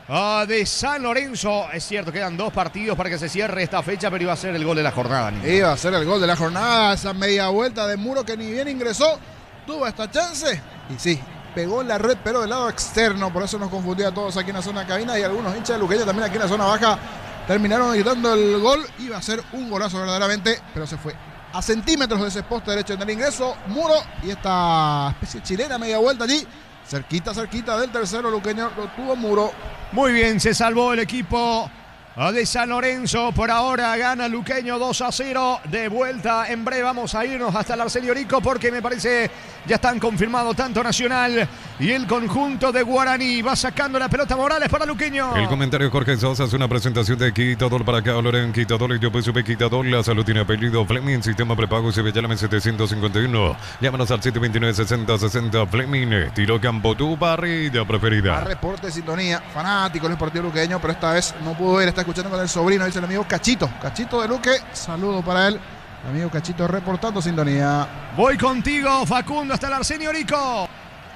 uh, de San Lorenzo. Es cierto, quedan dos partidos para que se cierre esta fecha, pero iba a ser el gol de la jornada, Nico. Iba a ser el gol de la jornada, esa media vuelta de Muro que ni bien ingresó, tuvo esta chance y sí, pegó en la red, pero del lado externo, por eso nos confundía a todos aquí en la zona de cabina y algunos hinchas de Luqueño también aquí en la zona baja terminaron gritando el gol. Iba a ser un golazo verdaderamente, pero se fue a centímetros de ese poste derecho en el ingreso. Muro y esta especie chilena media vuelta allí, cerquita, cerquita del tercero luqueño, lo tuvo Muro. Muy bien, se salvó el equipo de San Lorenzo. Por ahora gana Luqueño dos a cero. De vuelta en breve vamos a irnos hasta el Arsenio Orico porque me parece ya están confirmados tanto Nacional y el conjunto de Guaraní. Va sacando la pelota Morales para Luqueño. El comentario de Jorge Sosa es una presentación de Quitadol para acá, Loren Quitadol y yo pues sube Quitadol. La salud tiene apellido Fleming, sistema prepago y se ve ya la setecientos cincuenta y uno. Llámanos al siete veintinueve sesenta sesenta. Fleming, tiro campo, tu parrilla preferida. A reporte de sintonía, fanático del partido luqueño, pero esta vez no pudo ir, está escuchando con el sobrino, dice el amigo Cachito. Cachito de Luque, saludo para él. Amigo Cachito reportando sintonía. Voy contigo, Facundo, hasta el Arsenio Orico.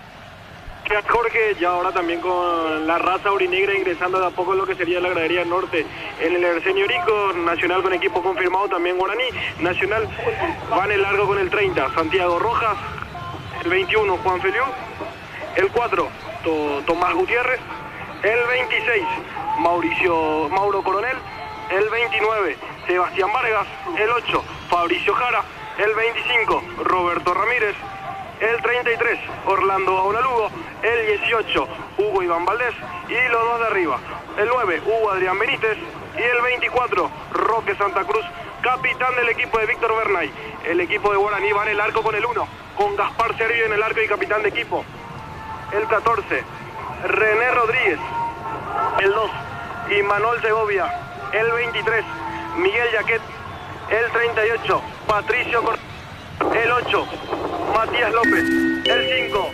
Jorge, ya ahora también con la raza aurinegra ingresando de a poco en lo que sería la gradería norte en el Arsenio Orico. Nacional con equipo confirmado, también Guaraní. Nacional va en el largo con el treinta, Santiago Rojas. El veintiuno, Juan Feliu. El cuatro, to Tomás Gutiérrez. El veintiséis, Mauricio Mauro Coronel. El veintinueve, Sebastián Vargas. El ocho, Fabricio Jara. El veinticinco, Roberto Ramírez. El treinta y tres, Orlando Aulalugo. El dieciocho, Hugo Iván Valdés. Y los dos de arriba. El nueve, Hugo Adrián Benítez. Y el veinticuatro, Roque Santa Cruz, capitán del equipo de Víctor Bernay. El equipo de Guaraní va en el arco con el uno, con Gaspar Servio en el arco y capitán de equipo. El catorce, René Rodríguez. El dos, Imanol Segovia. El veintitrés, Miguel Yaquet. El treinta y ocho, Patricio Cor... El ocho, Matías López. El cinco,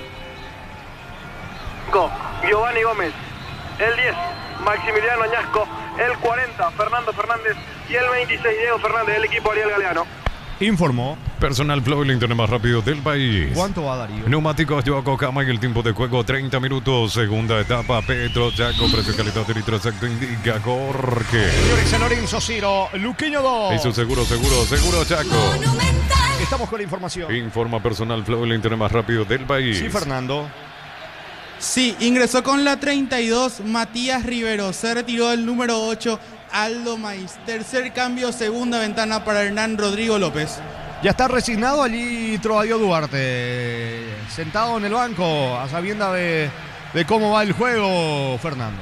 Giovanni Gómez. El diez, Maximiliano Añasco. El cuarenta, Fernando Fernández. Y el veintiséis, Diego Fernández, del equipo Ariel Galeano. Informó Personal Flow, el internet más rápido del país. ¿Cuánto va, Darío? Neumáticos Yoaco Cama y el tiempo de juego treinta minutos. Segunda etapa, Petro Chaco, precio calidad de litro exacto indica Jorge. Señores, San Lorenzo cero, Luqueño dos. Eso seguro, seguro, seguro Chaco. Estamos con la información. Informa Personal Flow, el internet más rápido del país. Sí, Fernando. Sí, ingresó con la treinta y dos Matías Rivero, se retiró el número ocho Aldo Maíz. Tercer cambio, segunda ventana para Hernán Rodrigo López. Ya está resignado allí Troadio Duarte, sentado en el banco, a sabienda de, de cómo va el juego, Fernando.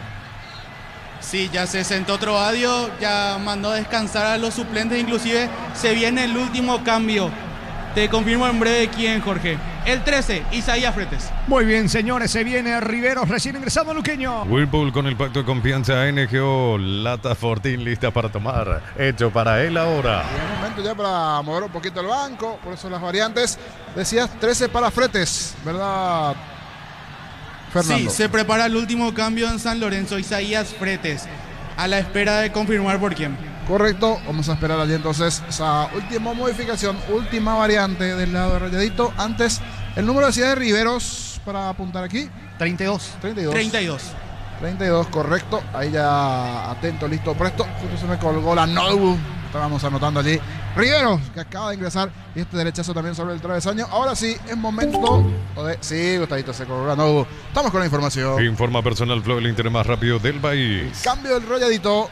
Sí, ya se sentó Troadio, ya mandó a descansar a los suplentes, inclusive se viene el último cambio. Te confirmo en breve quién, Jorge. El trece, Isaías Fretes. Muy bien, señores, se viene Rivero, recién ingresado a Luqueño. Whirlpool con el pacto de confianza N G O, lata Fortín lista para tomar, hecho para él ahora. Y es momento ya para mover un poquito el banco, por eso las variantes. Decías trece para Fretes, ¿verdad, Fernando? Sí, se prepara el último cambio en San Lorenzo, Isaías Fretes, a la espera de confirmar por quién. Correcto, vamos a esperar allí entonces esa última modificación, última variante del lado de Rayadito. Antes, el número decía de Riveros para apuntar aquí. treinta y dos. treinta y dos. treinta y dos. treinta y dos, correcto. Ahí ya atento, listo, presto. Justo se me colgó la no. Estábamos anotando allí. Riveros, que acaba de ingresar. Y este derechazo también sobre el travesaño. Ahora sí, es momento de... Sí, Gustavito, se colgó la no. Estamos con la información. Informa Personal Flow, el internet más rápido del país. Cambio del Rayadito.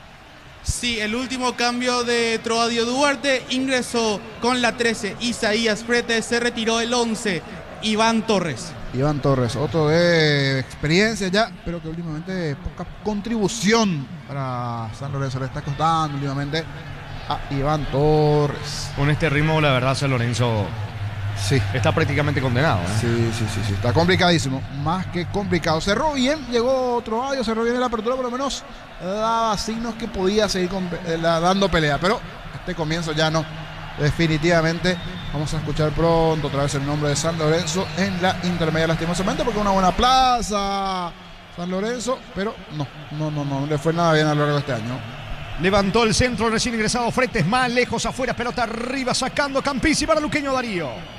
Sí, el último cambio de Troadio Duarte, ingresó con la trece Isaías Fretes, se retiró el once Iván Torres. Iván Torres, otro de experiencia ya, pero que últimamente poca contribución para San Lorenzo le está costando últimamente a Iván Torres. Con este ritmo, la verdad, San Lorenzo sí está prácticamente condenado, ¿eh? Sí, sí, sí, sí, está complicadísimo, más que complicado. Cerró bien, llegó otro audio, cerró bien la apertura, por lo menos daba signos que podía seguir con, eh, la, dando pelea, pero este comienzo ya no, definitivamente. Vamos a escuchar pronto otra vez el nombre de San Lorenzo en la intermedia, lastimosamente, porque es una buena plaza San Lorenzo, pero no, no, no, no, no le fue nada bien a lo largo de este año. Levantó el centro, recién ingresado Fretes, más lejos afuera, pelota arriba, sacando Campisi para Luqueño Darío.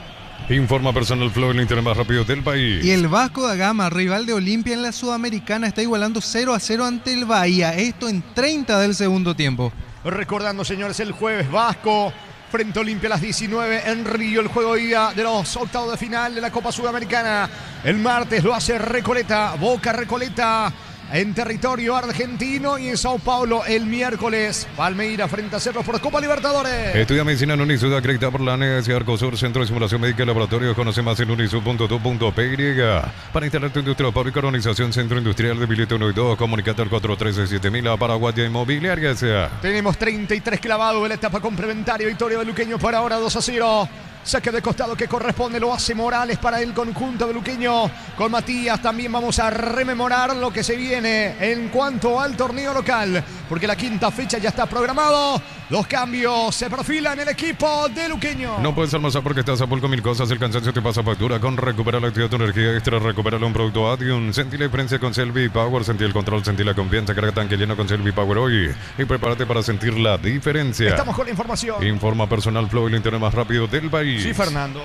Informa Personal Flow, el internet más rápido del país. Y el Vasco da Gama, rival de Olimpia en la Sudamericana, está igualando cero a cero ante el Bahía. Esto en treinta del segundo tiempo. Recordando, señores, el jueves Vasco frente a Olimpia a las diecinueve en Río, el juego día de los octavos de final de la Copa Sudamericana. El martes lo hace Recoleta, Boca Recoleta en territorio argentino, y en Sao Paulo el miércoles Palmeira frente a Cerro por Copa Libertadores. Estudia medicina en Unisud, acreditada por la Universidad Arcosur, Centro de Simulación Médica y Laboratorio. Conoce más en unisud punto do punto p y. Para instalar tu industria pública, organización Centro Industrial de Billete uno y dos, comunicate al cuatro tres siete mil a Paraguaya Inmobiliaria. Tenemos treinta y tres clavados en la etapa complementaria. Victoria de Luqueño por ahora dos a cero. Saque de costado que corresponde, lo hace Morales para el conjunto de Luqueño. Con Matías también vamos a rememorar lo que se viene en cuanto al torneo local, porque la quinta fecha ya está programado. Los cambios se perfilan en el equipo de Luqueño. No puedes almorzar porque estás a full con mil cosas. El cansancio te pasa factura. Con Recupera la actividad, tu energía extra. Recupera un producto Adium. Sentí la diferencia con Selvi Power. Sentí el control, sentí la confianza. Carga tanque lleno con Selvi Power hoy. Y prepárate para sentir la diferencia. Estamos con la información. Informa Personal Flow, el internet más rápido del país. Sí, Fernando.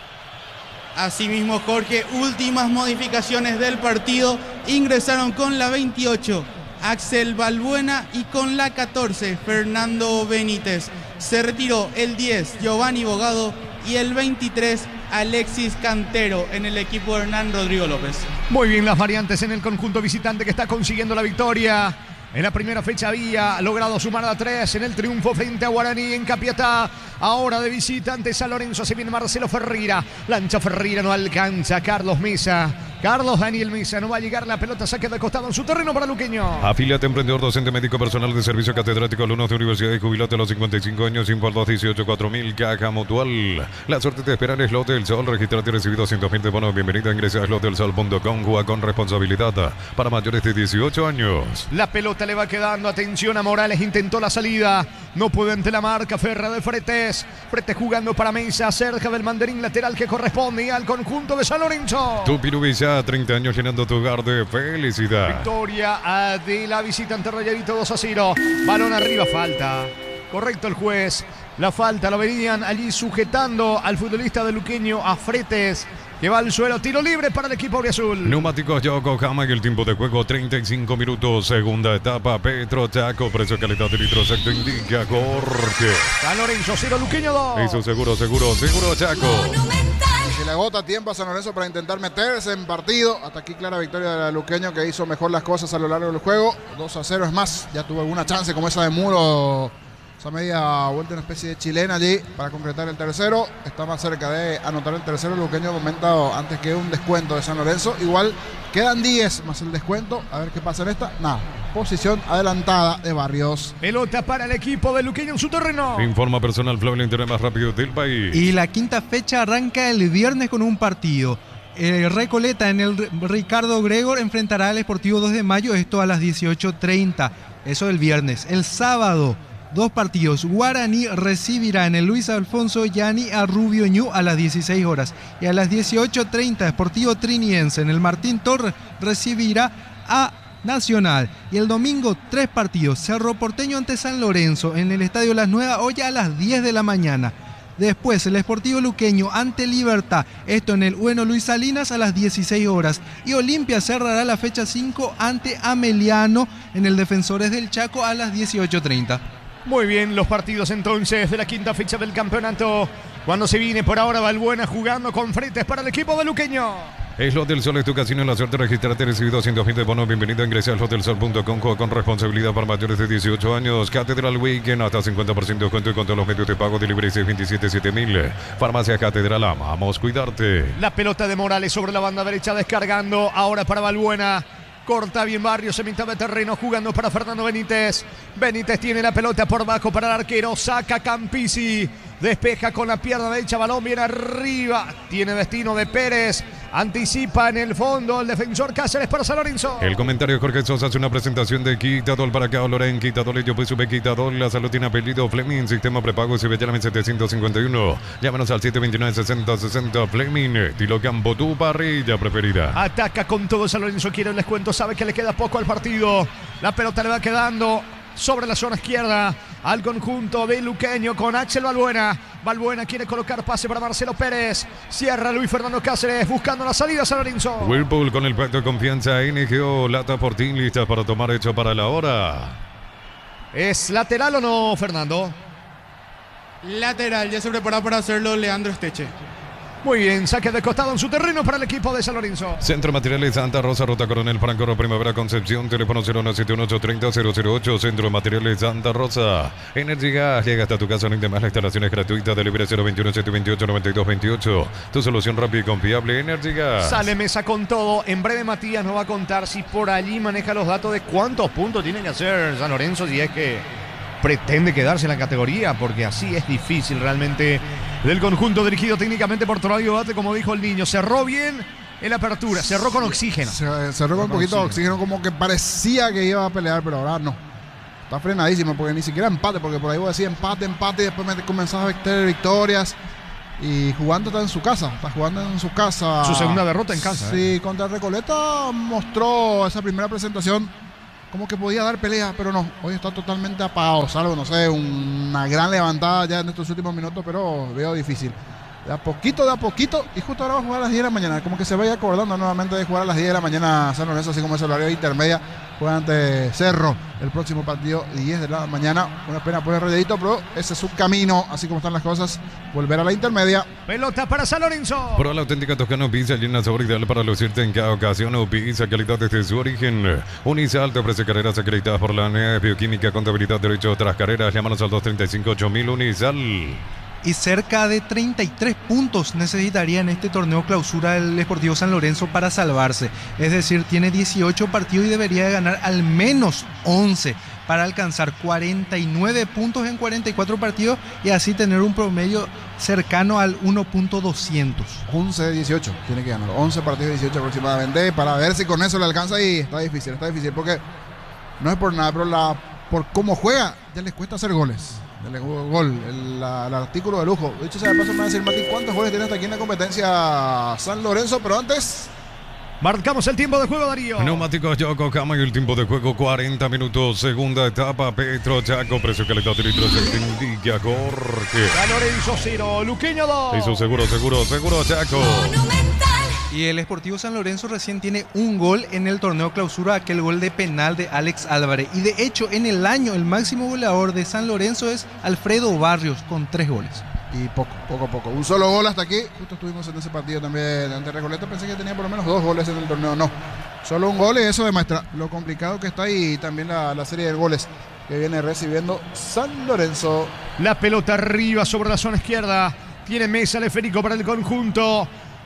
Asimismo, Jorge, últimas modificaciones del partido. Ingresaron con la veintiocho Axel Balbuena y con la catorce Fernando Benítez. Se retiró el diez Giovanni Bogado y el veintitrés Alexis Cantero en el equipo de Hernán Rodrigo López. Muy bien las variantes en el conjunto visitante que está consiguiendo la victoria. En la primera fecha había logrado sumar a tres en el triunfo frente a Guaraní en Capiatá. Ahora de visita ante San Lorenzo se viene Marcelo Ferreira. Lancha Ferreira, no alcanza. Carlos Mesa. Carlos Daniel Mesa, no va a llegar la pelota, saque de costado en su terreno para Luqueño. Afíliate, emprendedor, docente, médico, personal de servicio, catedrático, alumnos de universidad y jubilate a los cincuenta y cinco años, cinco al dos dieciocho cuatro mil, Caja Mutual. La suerte te espera en Slot del Sol. Registrate y recibí doscientos mil de bonos. Bienvenida, ingresa a slot del sol punto com. Juega con responsabilidad para mayores de dieciocho años. La pelota le va quedando, atención a Morales, intentó la salida, no pudo ante la marca. Ferra de Fretes, Fretes jugando para Mesa, cerca del mandarín lateral que corresponde al conjunto de San Lorenzo. Tu Pirubilla, treinta años llenando tu hogar de felicidad. Victoria de la visita ante Rayadito dos a cero. Balón arriba, falta. Correcto el juez. La falta lo venían allí sujetando al futbolista de Luqueño, a Fretes, que va al suelo. Tiro libre para el equipo auriazul. Neumáticos Yokohama y el tiempo de juego treinta y cinco minutos. Segunda etapa, Petro Chaco. Precio, calidad de litro secto indica Jorge. San Lorenzo cero, Luqueño dos. Eso seguro, seguro, seguro Chaco. Si le agota tiempo a San Lorenzo para intentar meterse en partido. Hasta aquí clara victoria de Luqueño, que hizo mejor las cosas a lo largo del juego. dos a cero, es más, ya tuvo alguna chance como esa de Muro. Esa media vuelta, una especie de chilena allí para concretar el tercero. Está más cerca de anotar el tercero. Luqueño comenta antes que un descuento de San Lorenzo. Igual quedan diez más el descuento. A ver qué pasa en esta. Nada. Posición adelantada de Barrios. Pelota para el equipo de Luqueño en su terreno. Informa Personal Flow, el internet más rápido del país. Y la quinta fecha arranca el viernes con un partido. El Recoleta en el Ricardo Gregor enfrentará al Sportivo dos de mayo. Esto a las dieciocho treinta. Eso el viernes. El sábado, dos partidos. Guaraní recibirá en el Luis Alfonso Yani a Rubio Ñu a las dieciséis horas. Y a las dieciocho treinta, Sportivo Triniense en el Martín Torres recibirá a Nacional. Y el domingo, tres partidos. Cerro Porteño ante San Lorenzo en el Estadio Las Nuevas Ollas a las diez de la mañana. Después, el Sportivo Luqueño ante Libertad. Esto en el Bueno Luis Salinas a las dieciséis horas. Y Olimpia cerrará la fecha cinco ante Ameliano en el Defensores del Chaco a las dieciocho treinta. Muy bien, los partidos entonces de la quinta fecha del campeonato. Cuando se viene por ahora Balbuena jugando con Fretes para el equipo de Luqueño. Slot del Sol es tu casino en la suerte. Registrate, recibí doscientos mil de bonos. Bienvenido a ingresar a slot del sol punto com. Juega con responsabilidad para mayores de dieciocho años. Catedral Weekend hasta cincuenta por ciento de descuento y con todos los medios de pago. Delivery seis veintisiete siete mil. Farmacia Catedral, amamos cuidarte. La pelota de Morales sobre la banda derecha descargando ahora para Balbuena. Corta bien Barrios en mitad de terreno jugando para Fernando Benítez. Benítez tiene la pelota por bajo para el arquero. Saca Campisi. Despeja con la pierna derecha. Balón bien arriba. Tiene destino de Pérez. Anticipa en el fondo el defensor Cáceres para San Lorenzo. El comentario de Jorge Sosa hace una presentación de Quitadol para acá. Loren Quitadol. Yo pues sube Quitadol. La salud tiene apellido Fleming. Sistema prepago. Si ve llame setecientos cincuenta y uno. Llámanos al siete veintinueve sesenta sesenta. Fleming. Tilo Campo, tu parrilla preferida. Ataca con todo San Lorenzo. Quiere el descuento. Sabe que le queda poco al partido. La pelota le va quedando sobre la zona izquierda al conjunto de Luqueño con Axel Balbuena. Balbuena quiere colocar pase para Marcelo Pérez. Cierra Luis Fernando Cáceres buscando la salida a San Lorenzo. Whirlpool con el pacto de confianza. N G O, Lata Portín, lista para tomar hecho para la hora. ¿Es lateral o no, Fernando? Lateral, ya se prepara para hacerlo Leandro Esteche. Muy bien, saque de costado en su terreno para el equipo de San Lorenzo. Centro Materiales Santa Rosa, Ruta Coronel Franco, Primavera Concepción, teléfono cero uno siete uno ocho tres cero cero cero ocho, Centro Materiales Santa Rosa. Energy Gas, llega hasta tu casa, no más, la instalación es gratuita, delivery cero veintiuno siete veintiocho noventa y dos veintiocho. Tu solución rápida y confiable, Energy Gas. Sale Mesa con todo, en breve Matías nos va a contar si por allí maneja los datos de cuántos puntos tiene que hacer San Lorenzo si es que pretende quedarse en la categoría, porque así es difícil realmente del conjunto dirigido técnicamente por Toradio Bate, como dijo el niño. Cerró bien en la apertura, cerró con oxígeno. Se, cerró con un poquito de oxígeno, como que parecía que iba a pelear, pero ahora no. Está frenadísimo, porque ni siquiera empate, porque por ahí vos decís empate, empate, y después me comenzás a tener victorias. Y jugando está en su casa, está jugando en su casa. Su segunda derrota en casa. Sí, eh. contra Recoleta mostró esa primera presentación como que podía dar pelea, pero no, hoy está totalmente apagado, salvo, no sé, una gran levantada ya en estos últimos minutos, pero veo difícil. De a poquito, de a poquito, y justo ahora va a jugar a las diez de la mañana, como que se vaya acordando nuevamente de jugar a las diez de la mañana San Lorenzo, así como es el horario intermedia, juega ante Cerro el próximo partido, diez de la mañana, una pena por el rayadito, pero ese es su camino, así como están las cosas, volver a la intermedia. Pelota para San Lorenzo. Por la auténtica Toscano Pizza, llena sabor ideal para lucirte en cada ocasión. O pizza, calidad desde su origen. Unisal te ofrece carreras acreditadas por la A N E, Bioquímica, Contabilidad, Derecho, otras carreras. Llámanos al dos tres cinco ocho mil Unisal. Y cerca de treinta y tres puntos necesitaría en este torneo clausura el Sportivo San Lorenzo para salvarse. Es decir, tiene dieciocho partidos y debería de ganar al menos once para alcanzar cuarenta y nueve puntos en cuarenta y cuatro partidos y así tener un promedio cercano al uno punto doscientos. once de dieciocho tiene que ganar, once partidos de dieciocho aproximadamente, para ver si con eso le alcanza, y está difícil, está difícil porque no es por nada, pero la, por cómo juega ya les cuesta hacer goles. El gol, el, la, el artículo de lujo. De hecho, se me pasa, me va a decir Mati, ¿cuántos goles tiene hasta aquí en la competencia San Lorenzo? Pero antes, marcamos el tiempo de juego, Darío. Neumáticos Yokohama y el tiempo de juego cuarenta minutos. Segunda etapa, Petro Chaco, precio calidad de litros, se indica Jorge. San Lorenzo cero, Luqueño dos. Eso seguro, seguro, seguro, Chaco. Y el Sportivo San Lorenzo recién tiene un gol en el torneo clausura, aquel gol de penal de Alex Álvarez. Y de hecho, en el año, el máximo goleador de San Lorenzo es Alfredo Barrios, con tres goles. Y poco, poco, poco. Un solo gol hasta aquí. Justo estuvimos en ese partido también ante Recoleta. Pensé que tenía por lo menos dos goles en el torneo. No, solo un gol, y eso demuestra lo complicado que está, y también la, la serie de goles que viene recibiendo San Lorenzo. La pelota arriba sobre la zona izquierda. Tiene Mesa el esférico para el conjunto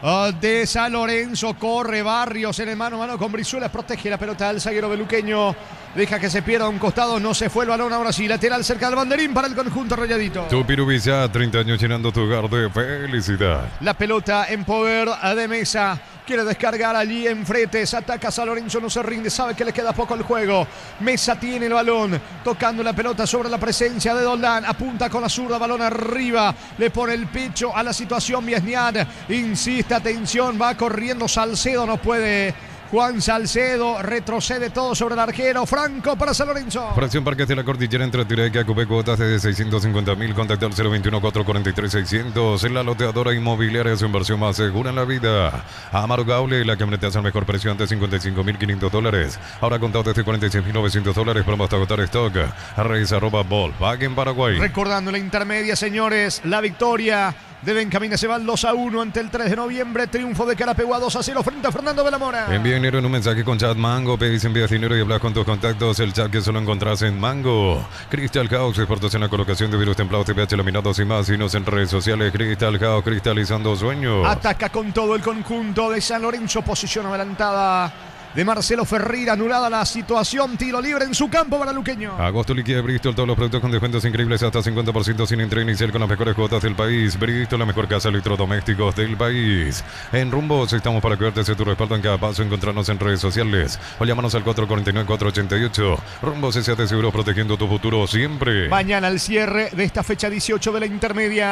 de San Lorenzo. Corre Barrios en el mano a mano con Brizuela, protege la pelota al zaguero beluqueño, deja que se pierda a un costado, no se fue el balón, ahora sí, lateral cerca del banderín para el conjunto rayadito. Tupirubizá, treinta años llenando tu hogar de felicidad. La pelota en poder de Mesa, quiere descargar allí en Fretes, ataca San Lorenzo, no se rinde, sabe que le queda poco al juego. Mesa tiene el balón, tocando la pelota sobre la presencia de Doldán, apunta con la zurda, balón arriba, le pone el pecho a la situación Miesniad, insiste, atención, va corriendo Salcedo, no puede. Juan Salcedo retrocede todo sobre el arquero. Franco para San Lorenzo. Fracción Parques de la Cordillera entre Tireca, Cupé, cuotas de seiscientos cincuenta mil. Contacto al cero veintiuno, cuatrocientos cuarenta y tres, seiscientos. En la loteadora inmobiliaria, su inversión más segura en la vida. Amaro Gaule, la camioneta es al mejor precio, antes cincuenta y cinco mil quinientos dólares. Ahora contado desde cuarenta y seis mil novecientos dólares. Promo hasta agotar stock. Reyes arroba Volkswagen Paraguay. Recordando la intermedia, señores, la victoria de Benjamín se va al dos a uno ante el tres de noviembre. Triunfo de Carapegua dos a cero frente a Fernando de la Mora. Envía dinero en un mensaje con chat Mango. Pedís envías dinero y hablas con tus contactos. El chat que solo encontrás en Mango. Crystal House, exportación a colocación de virus templados, T P H laminados y más. Signos en redes sociales. Crystal House, cristalizando sueños. Ataca con todo el conjunto de San Lorenzo. Posición adelantada de Marcelo Ferreira, anulada la situación, tiro libre en su campo para Luqueño. Agosto liquida Bristol, todos los productos con descuentos increíbles hasta cincuenta por ciento sin entrega inicial con las mejores cuotas del país. Bristol, la mejor casa de electrodomésticos del país. En Rumbos estamos para cuidarte de tu respaldo en cada paso. Encontrarnos en redes sociales o llámanos al cuatro cuatro nueve, cuatro ocho ocho. Rumbos S A T Seguro, protegiendo tu futuro siempre. Mañana el cierre de esta fecha dieciocho de la intermedia.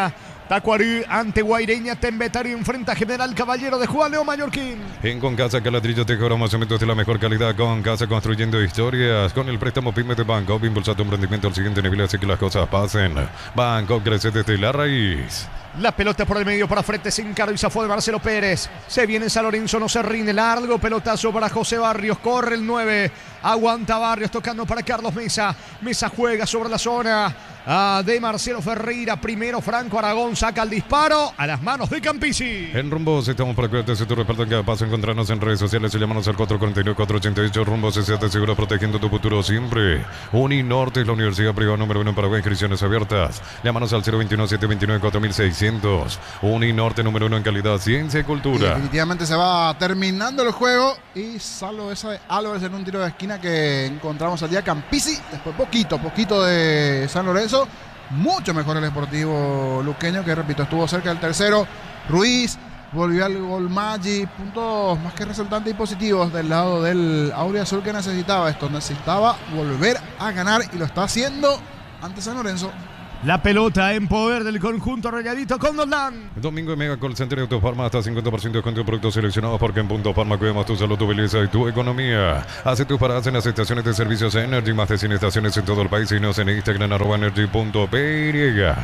Tacuarí ante Guaireña, Tembetari enfrenta a General Caballero de Juan Leo Mallorquín. En Con Casa Calatrillo te cobramos cementos de la mejor calidad. Con Casa construyendo historias. Con el préstamo PYME de Banco, impulsa tu emprendimiento al siguiente nivel, así que las cosas pasen. Banco crece desde la raíz. La pelota por el medio para frente, se encaró y zafó de Marcelo Pérez. Se viene San Lorenzo, no se rinde. Largo pelotazo para José Barrios. Corre el nueve. Aguanta Barrios tocando para Carlos Mesa. Mesa juega sobre la zona ah, de Marcelo Ferreira. Primero Franco Aragón saca el disparo a las manos de Campisi. En Rumbos estamos para cuidarte si tu reparto en cada paso. Encontrarnos en redes sociales y llamarnos al cuatro cuatro nueve, cuatro ocho ocho. Rumbos S A T seguro protegiendo tu futuro siempre. Uninorte es la universidad privada número uno en Paraguay. Inscripciones abiertas. Llámanos al cero veintiuno, setecientos veintinueve, cuatro mil seiscientos. Uninorte número uno en calidad, ciencia y cultura. Y definitivamente se va terminando el juego y salvo esa de Álvarez en un tiro de esquina que encontramos al día Campisi. Después poquito, poquito de San Lorenzo. Mucho mejor el Sportivo Luqueño, que repito, estuvo cerca del tercero. Ruiz volvió al gol Maggi. Puntos más que resaltantes y positivos del lado del Auriazul, que necesitaba esto. Necesitaba volver a ganar y lo está haciendo ante San Lorenzo. La pelota en poder del conjunto Rayadito con Doldán. Domingo en Mega Call Center de Autofarma hasta cincuenta por ciento de descuento en productos seleccionados, porque en Punto Farma cuidamos tu salud, tu belleza y tu economía. Hace tus paradas en las estaciones de servicios Energy, más de cien estaciones en todo el país, y nos en Instagram arroba energy punto p y.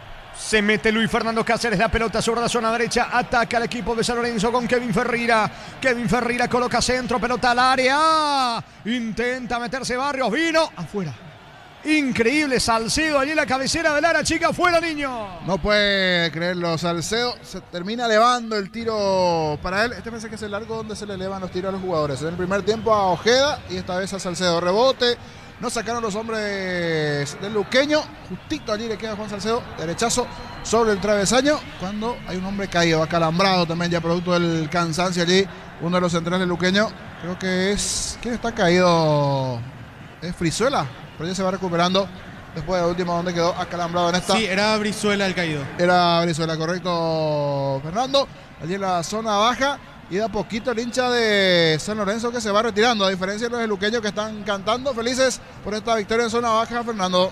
Se mete Luis Fernando Cáceres, la pelota sobre la zona derecha, ataca al equipo de San Lorenzo con Kevin Ferreira. Kevin Ferreira coloca centro, pelota al área. Intenta meterse Barrios, vino afuera. Increíble Salcedo allí en la cabecera del área chica, fuera niño. No puede creerlo, Salcedo se termina elevando el tiro para él. Este parece que es el largo donde se le elevan los tiros a los jugadores. En el primer tiempo a Ojeda y esta vez a Salcedo. Rebote, no sacaron los hombres del Luqueño. Justito allí le queda a Juan Salcedo, derechazo sobre el travesaño, cuando hay un hombre caído, acalambrado también ya producto del cansancio allí. Uno de los centrales del Luqueño, creo que es... ¿Quién está caído? Es Frizuela. Pero ya se va recuperando después de la última donde quedó acalambrado en esta. Sí, era Brizuela el caído. Era Brizuela, correcto, Fernando. Allí en la zona baja y de a poquito el hincha de San Lorenzo que se va retirando, a diferencia de los luqueños que están cantando felices por esta victoria en zona baja, Fernando.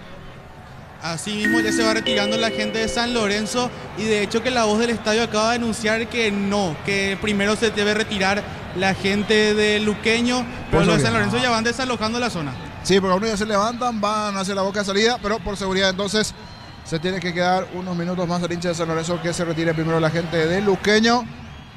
Así mismo ya se va retirando la gente de San Lorenzo, y de hecho que la voz del estadio acaba de anunciar que no, que primero se debe retirar la gente de Luqueño, pero los de San Lorenzo ya van desalojando la zona. Sí, porque algunos ya se levantan, van hacia la boca de salida, pero por seguridad entonces se tiene que quedar unos minutos más el hincha de San Lorenzo que se retire primero la gente de Luqueño.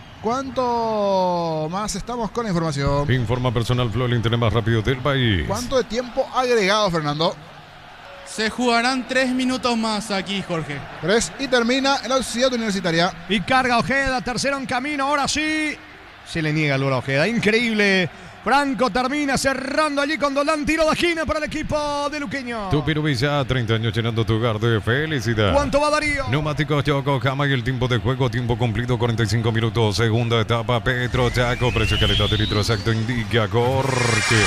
¿Cuánto más estamos con la información? Informa Personal Flow, el internet más rápido del país. ¿Cuánto de tiempo agregado, Fernando? Se jugarán tres minutos más aquí, Jorge. Tres y termina en la Ciudad Universitaria. Y carga Ojeda, tercero en camino, ahora sí. Se le niega el gol a Ojeda, increíble. Franco termina cerrando allí con Doldán, tiro de esquina para el equipo de Luqueño. Tu Pirubilla, treinta años llenando tu hogar de felicidad. ¿Cuánto va Darío? Neumáticos Yokohama y el tiempo de juego, tiempo cumplido, cuarenta y cinco minutos. Segunda etapa, Petro Chaco, precio calidad de litro exacto, indica Jorge.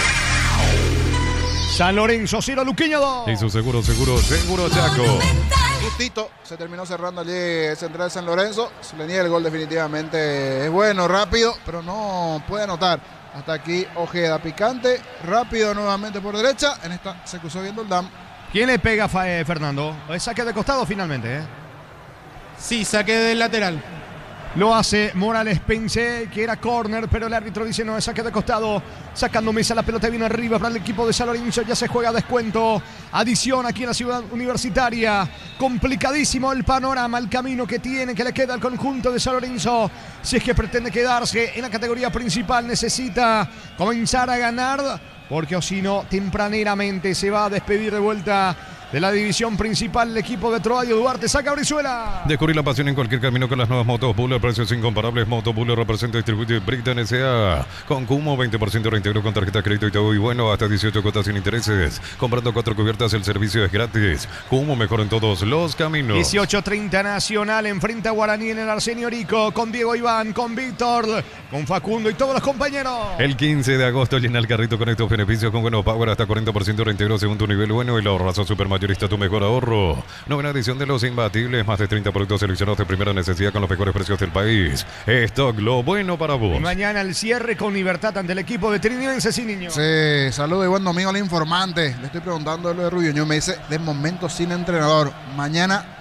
San Lorenzo cero, Luqueño dos. Y su seguro, seguro, seguro Chaco. Justito se terminó cerrando allí el central de San Lorenzo. Se le niega el gol definitivamente. Es bueno, rápido, pero no puede anotar. Hasta aquí Ojeda, picante, rápido nuevamente por derecha. En esta se cruzó viendo el Doldán. ¿Quién le pega, eh, Fernando? Es saque de costado finalmente, ¿eh? Sí, saque del lateral. Lo hace Morales, pensé que era córner, pero el árbitro dice no, es saque de costado. Sacando Mesa, la pelota viene arriba para el equipo de San Lorenzo, ya se juega descuento. Adición aquí en la Ciudad Universitaria. Complicadísimo el panorama, el camino que tiene, que le queda al conjunto de San Lorenzo. Si es que pretende quedarse en la categoría principal, necesita comenzar a ganar, porque o si no, tempraneramente se va a despedir de vuelta de la división principal el equipo de Troadio Duarte. Saca Brizuela. Descubrir la pasión en cualquier camino con las nuevas motos Buller, precios incomparables. Moto Buller representa y distribuye Britain S A con Cumo, veinte por ciento reintegro con tarjeta de crédito y todo y bueno, hasta dieciocho cuotas sin intereses. Comprando cuatro cubiertas el servicio es gratis. Cumo, mejor en todos los caminos. dieciocho treinta Nacional enfrenta a Guaraní en el Arsenio Rico, con Diego Iván, con Víctor, con Facundo y todos los compañeros. El quince de agosto llena el carrito con estos beneficios con buenos power, hasta cuarenta por ciento reintegro según tu nivel bueno y la ahorrazo supermayorista, tu mejor ahorro. Novena edición de los imbatibles, más de treinta productos seleccionados de primera necesidad con los mejores precios del país. Stock, lo bueno para vos. Y mañana el cierre con Libertad ante el equipo de Trinidense, sí, niño. Sí, saludo y buen domingo al informante. Le estoy preguntando lo de Rubio. Me dice, de momento sin entrenador. Mañana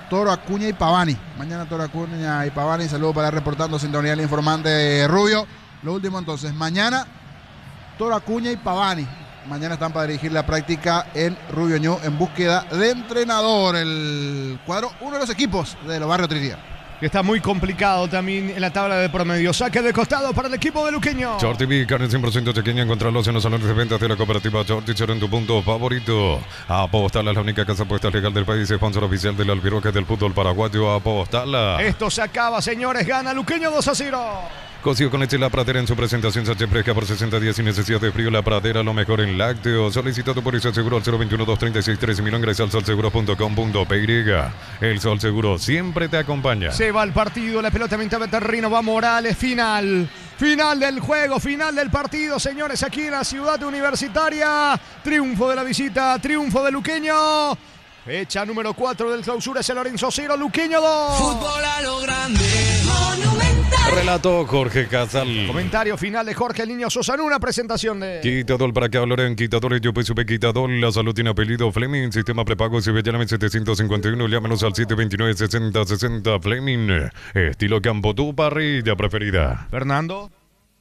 Toro Acuña y Pavani. Mañana Toro Acuña y Pavani. Saludos para reportando sintonía el informante Rubio. Lo último entonces, mañana Toro Acuña y Pavani. Mañana están para dirigir la práctica en Rubio Ñu en búsqueda de entrenador. El cuadro, uno de los equipos de los Barrios Trinidad. Que está muy complicado también en la tabla de promedio. Saque de costado para el equipo de Luqueño. Short T V, carne cien por ciento chequeña. Encontrarlos en los salones de ventas de la cooperativa Short T-Shirt en tu punto favorito. Apostala, la única casa apuesta legal del país. Sponsor oficial del Albiroque del fútbol paraguayo. Apostala. Esto se acaba, señores. Gana Luqueño dos a cero. Cocido con leche La Pradera en su presentación Sánchez Fresca por sesenta días sin necesidad de frío. La Pradera, lo mejor en lácteos. Solicita tu póliza seguro al cero veintiuno, doscientos treinta y seis, trece mil. Ingresa al sol seguro punto com punto p y. El Sol Seguro siempre te acompaña. Se va el partido, la pelota mitad de terreno, va Morales, final. Final del juego, final del partido, señores, aquí en la ciudad universitaria. Triunfo de la visita, triunfo de Luqueño. Fecha número cuatro del clausura, San Lorenzo cero, Luqueño dos. Fútbol a lo grande, Monumental. Relato Jorge Casal. Comentario final de Jorge el Niño Sosa en una presentación de... Quitador para que hablarán, quitador, yo pues quitador, la salud tiene apellido Fleming, sistema prepago, si ve llámame setecientos cincuenta y uno, llámenos al siete veintinueve, sesenta sesenta, Fleming, estilo campo, tu parrilla preferida. Fernando.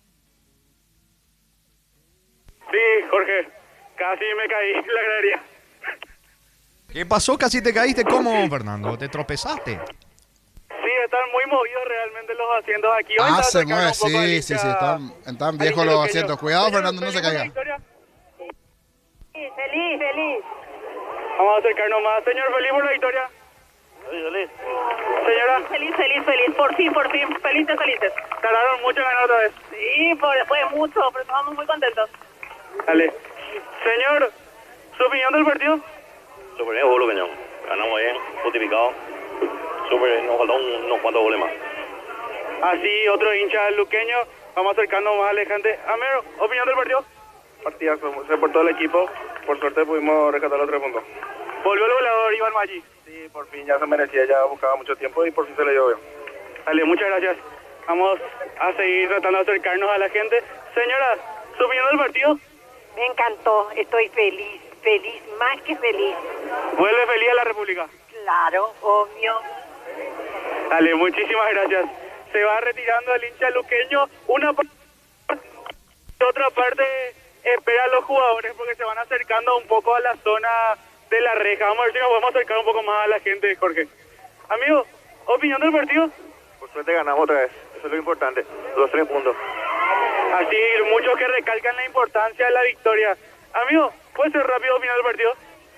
Sí, Jorge, casi me caí en la gradería. ¿Qué pasó? Casi te caíste. ¿Cómo, Fernando? ¿Te tropezaste? Sí, están muy movidos realmente los asientos aquí. Hoy Ah, está se acercando mueve, un poco a sí, Licha- sí, sí, están, están a viejos Licha los Luqueño. asientos. Cuidado, Señor, Fernando, no se ¿feliz por la caiga. victoria? Feliz, feliz. Vamos a acercarnos más. Señor, feliz por la victoria. Feliz, feliz. Señora, Feliz, feliz, feliz. Por fin, por fin. Felices, felices. tardaron mucho en ganar otra vez. Sí, por, fue mucho, pero estamos muy contentos. Dale. Señor, ¿su opinión del partido? Súper bien, jugó Luqueño. Ganamos bien, justificado. Súper bien, nos faltó un- unos cuantos goles más. Así, otro hincha luqueño. Vamos a acercarnos más a la gente. Amero, ¿opinión del partido? Partidazo, se portó el equipo. Por suerte pudimos rescatar los tres puntos. Volvió el goleador Iván Maggi. Sí, por fin ya se merecía, ya buscaba mucho tiempo y por fin se le dio bien. Dale, muchas gracias. Vamos a seguir tratando de acercarnos a la gente. Señora, ¿su opinión del partido? Me encantó, estoy feliz, feliz, más que feliz. ¿Vuelve feliz a la República? Claro, obvio. Dale, muchísimas gracias. Se va retirando el hincha luqueño. Una parte, otra parte espera a los jugadores porque se van acercando un poco a la zona de la reja. Vamos a ver si nos podemos acercar un poco más a la gente, Jorge. Amigo, ¿opinión del partido? Por suerte ganamos otra vez, eso es lo importante, los tres puntos. Así, muchos que recalcan la importancia de la victoria. Amigo, ¿puede ser rápido opinión del partido?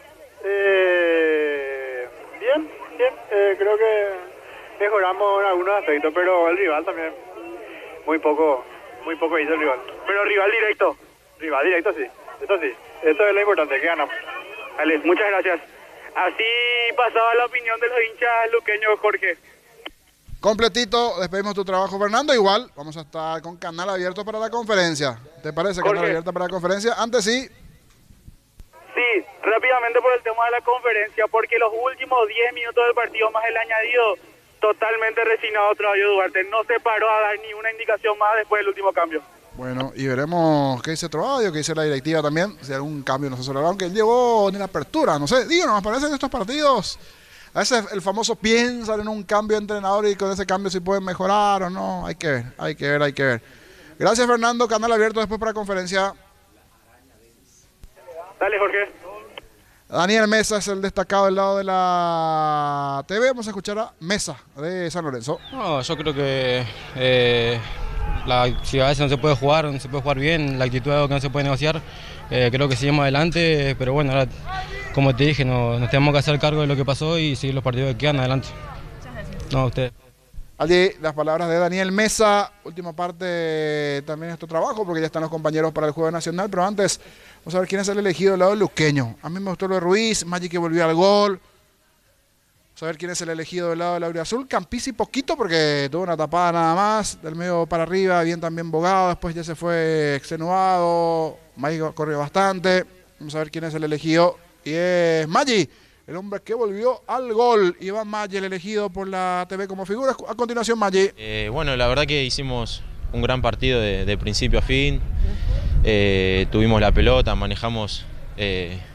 Eh, bien, bien. Eh, creo que mejoramos en algunos aspectos, pero el rival también muy poco, muy poco hizo el rival. Pero rival directo. Rival directo, sí. Eso sí. Eso es lo importante, que ganamos. Dale, muchas gracias. Así pasaba la opinión de los hinchas luqueños, Jorge. Completito, despedimos tu trabajo, Fernando. Igual, vamos a estar con canal abierto para la conferencia. ¿Te parece Jorge. canal abierto para la conferencia? Antes sí, Sí, rápidamente por el tema de la conferencia, porque los últimos diez minutos del partido más el añadido, totalmente resignado Claudio Duarte. No se paró a dar ni una indicación más después del último cambio. bueno, y veremos qué dice Trovadio, qué dice la directiva también, si algún cambio no se celebró, aunque él llegó en la apertura, no sé, digo, nos parecen estos partidos. A veces el famoso piensan en un cambio de entrenador y con ese cambio si pueden mejorar o no, hay que ver, hay que ver, hay que ver. Gracias, Fernando, canal abierto después para la conferencia. Dale, Jorge. Daniel Mesa es el destacado del lado de la T V. Vamos a escuchar a Mesa de San Lorenzo. No, yo creo que eh, la, si a veces no se puede jugar, no se puede jugar bien, la actitud es algo que no se puede negociar. Eh, creo que seguimos adelante, pero bueno, ahora, como te dije, no, nos tenemos que hacer cargo de lo que pasó y seguir los partidos que quedan adelante. No, usted. Allí las palabras de Daniel Mesa. Última parte también de nuestro trabajo, porque ya están los compañeros para el Juego Nacional, pero antes vamos a ver quién es el elegido del lado luqueño. A mí me gustó lo de Ruiz, Maggi que volvió al gol. Vamos a ver quién es el elegido del lado del Auriazul. Campisi poquito porque tuvo una tapada nada más, del medio para arriba, bien también Bogado, después ya se fue extenuado, Maggi corrió bastante. Vamos a ver quién es el elegido y es Maggi, el hombre que volvió al gol. Iván Maggi, el elegido por la T V como figura. A continuación, Maggi. Eh, bueno, la verdad que hicimos un gran partido de, de principio a fin. Eh, tuvimos la pelota, manejamos eh,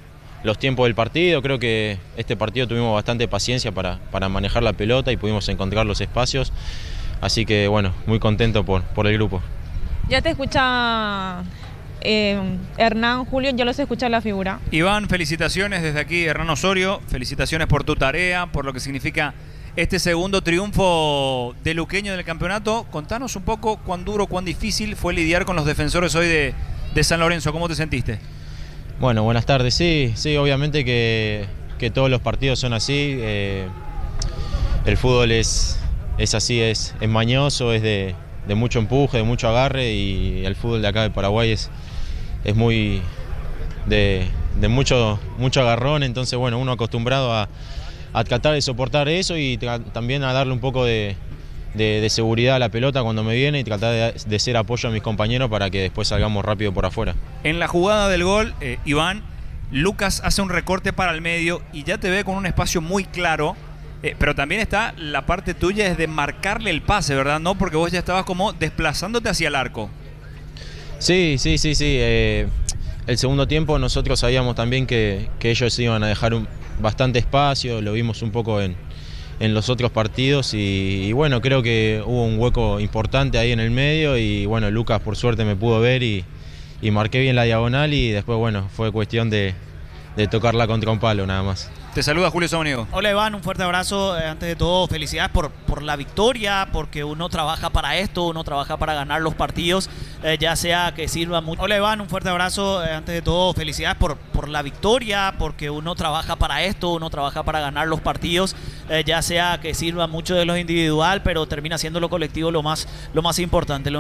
los tiempos del partido. Creo que este partido tuvimos bastante paciencia para, para manejar la pelota y pudimos encontrar los espacios. Así que bueno, muy contento por, por el grupo. Ya te escucha eh, Hernán, Julio, ya los escucha la figura. Iván, felicitaciones desde aquí, Hernán Osorio. Felicitaciones por tu tarea, por lo que significa este segundo triunfo de Luqueño en el campeonato. Contanos un poco cuán duro, cuán difícil fue lidiar con los defensores hoy de, de San Lorenzo. ¿Cómo te sentiste? Bueno, buenas tardes. Sí, sí, obviamente que, que todos los partidos son así. Eh, el fútbol es, es así, es, es mañoso, es de, de mucho empuje, de mucho agarre, y el fútbol de acá de Paraguay es, es muy de, de mucho, mucho agarrón. Entonces, bueno, uno acostumbrado a, a tratar de soportar eso y también a darle un poco de, de, de seguridad a la pelota cuando me viene y tratar de, de ser apoyo a mis compañeros para que después salgamos rápido por afuera. En la jugada del gol, eh, Iván, Lucas hace un recorte para el medio y ya te ve con un espacio muy claro, eh, pero también está la parte tuya es de marcarle el pase, ¿verdad? No, porque vos ya estabas como desplazándote hacia el arco. Sí, sí, sí, sí. Eh, el segundo tiempo nosotros sabíamos también que, que ellos iban a dejar un, bastante espacio, lo vimos un poco en, en los otros partidos y, y bueno, creo que hubo un hueco importante ahí en el medio y bueno, Lucas por suerte me pudo ver y, y marqué bien la diagonal y después bueno, fue cuestión de, de tocarla contra un palo nada más. Te saluda Julio Samaniego. Hola Iván, un fuerte abrazo. Eh, antes de todo, felicidades por, por la victoria, porque uno trabaja para esto, uno trabaja para ganar los partidos, eh, ya sea que sirva mucho. Hola Iván, un fuerte abrazo. Eh, antes de todo, felicidades por, por la victoria, porque uno trabaja para esto, uno trabaja para ganar los partidos, eh, ya sea que sirva mucho de lo individual, pero termina siendo lo colectivo lo más, lo más importante. Lo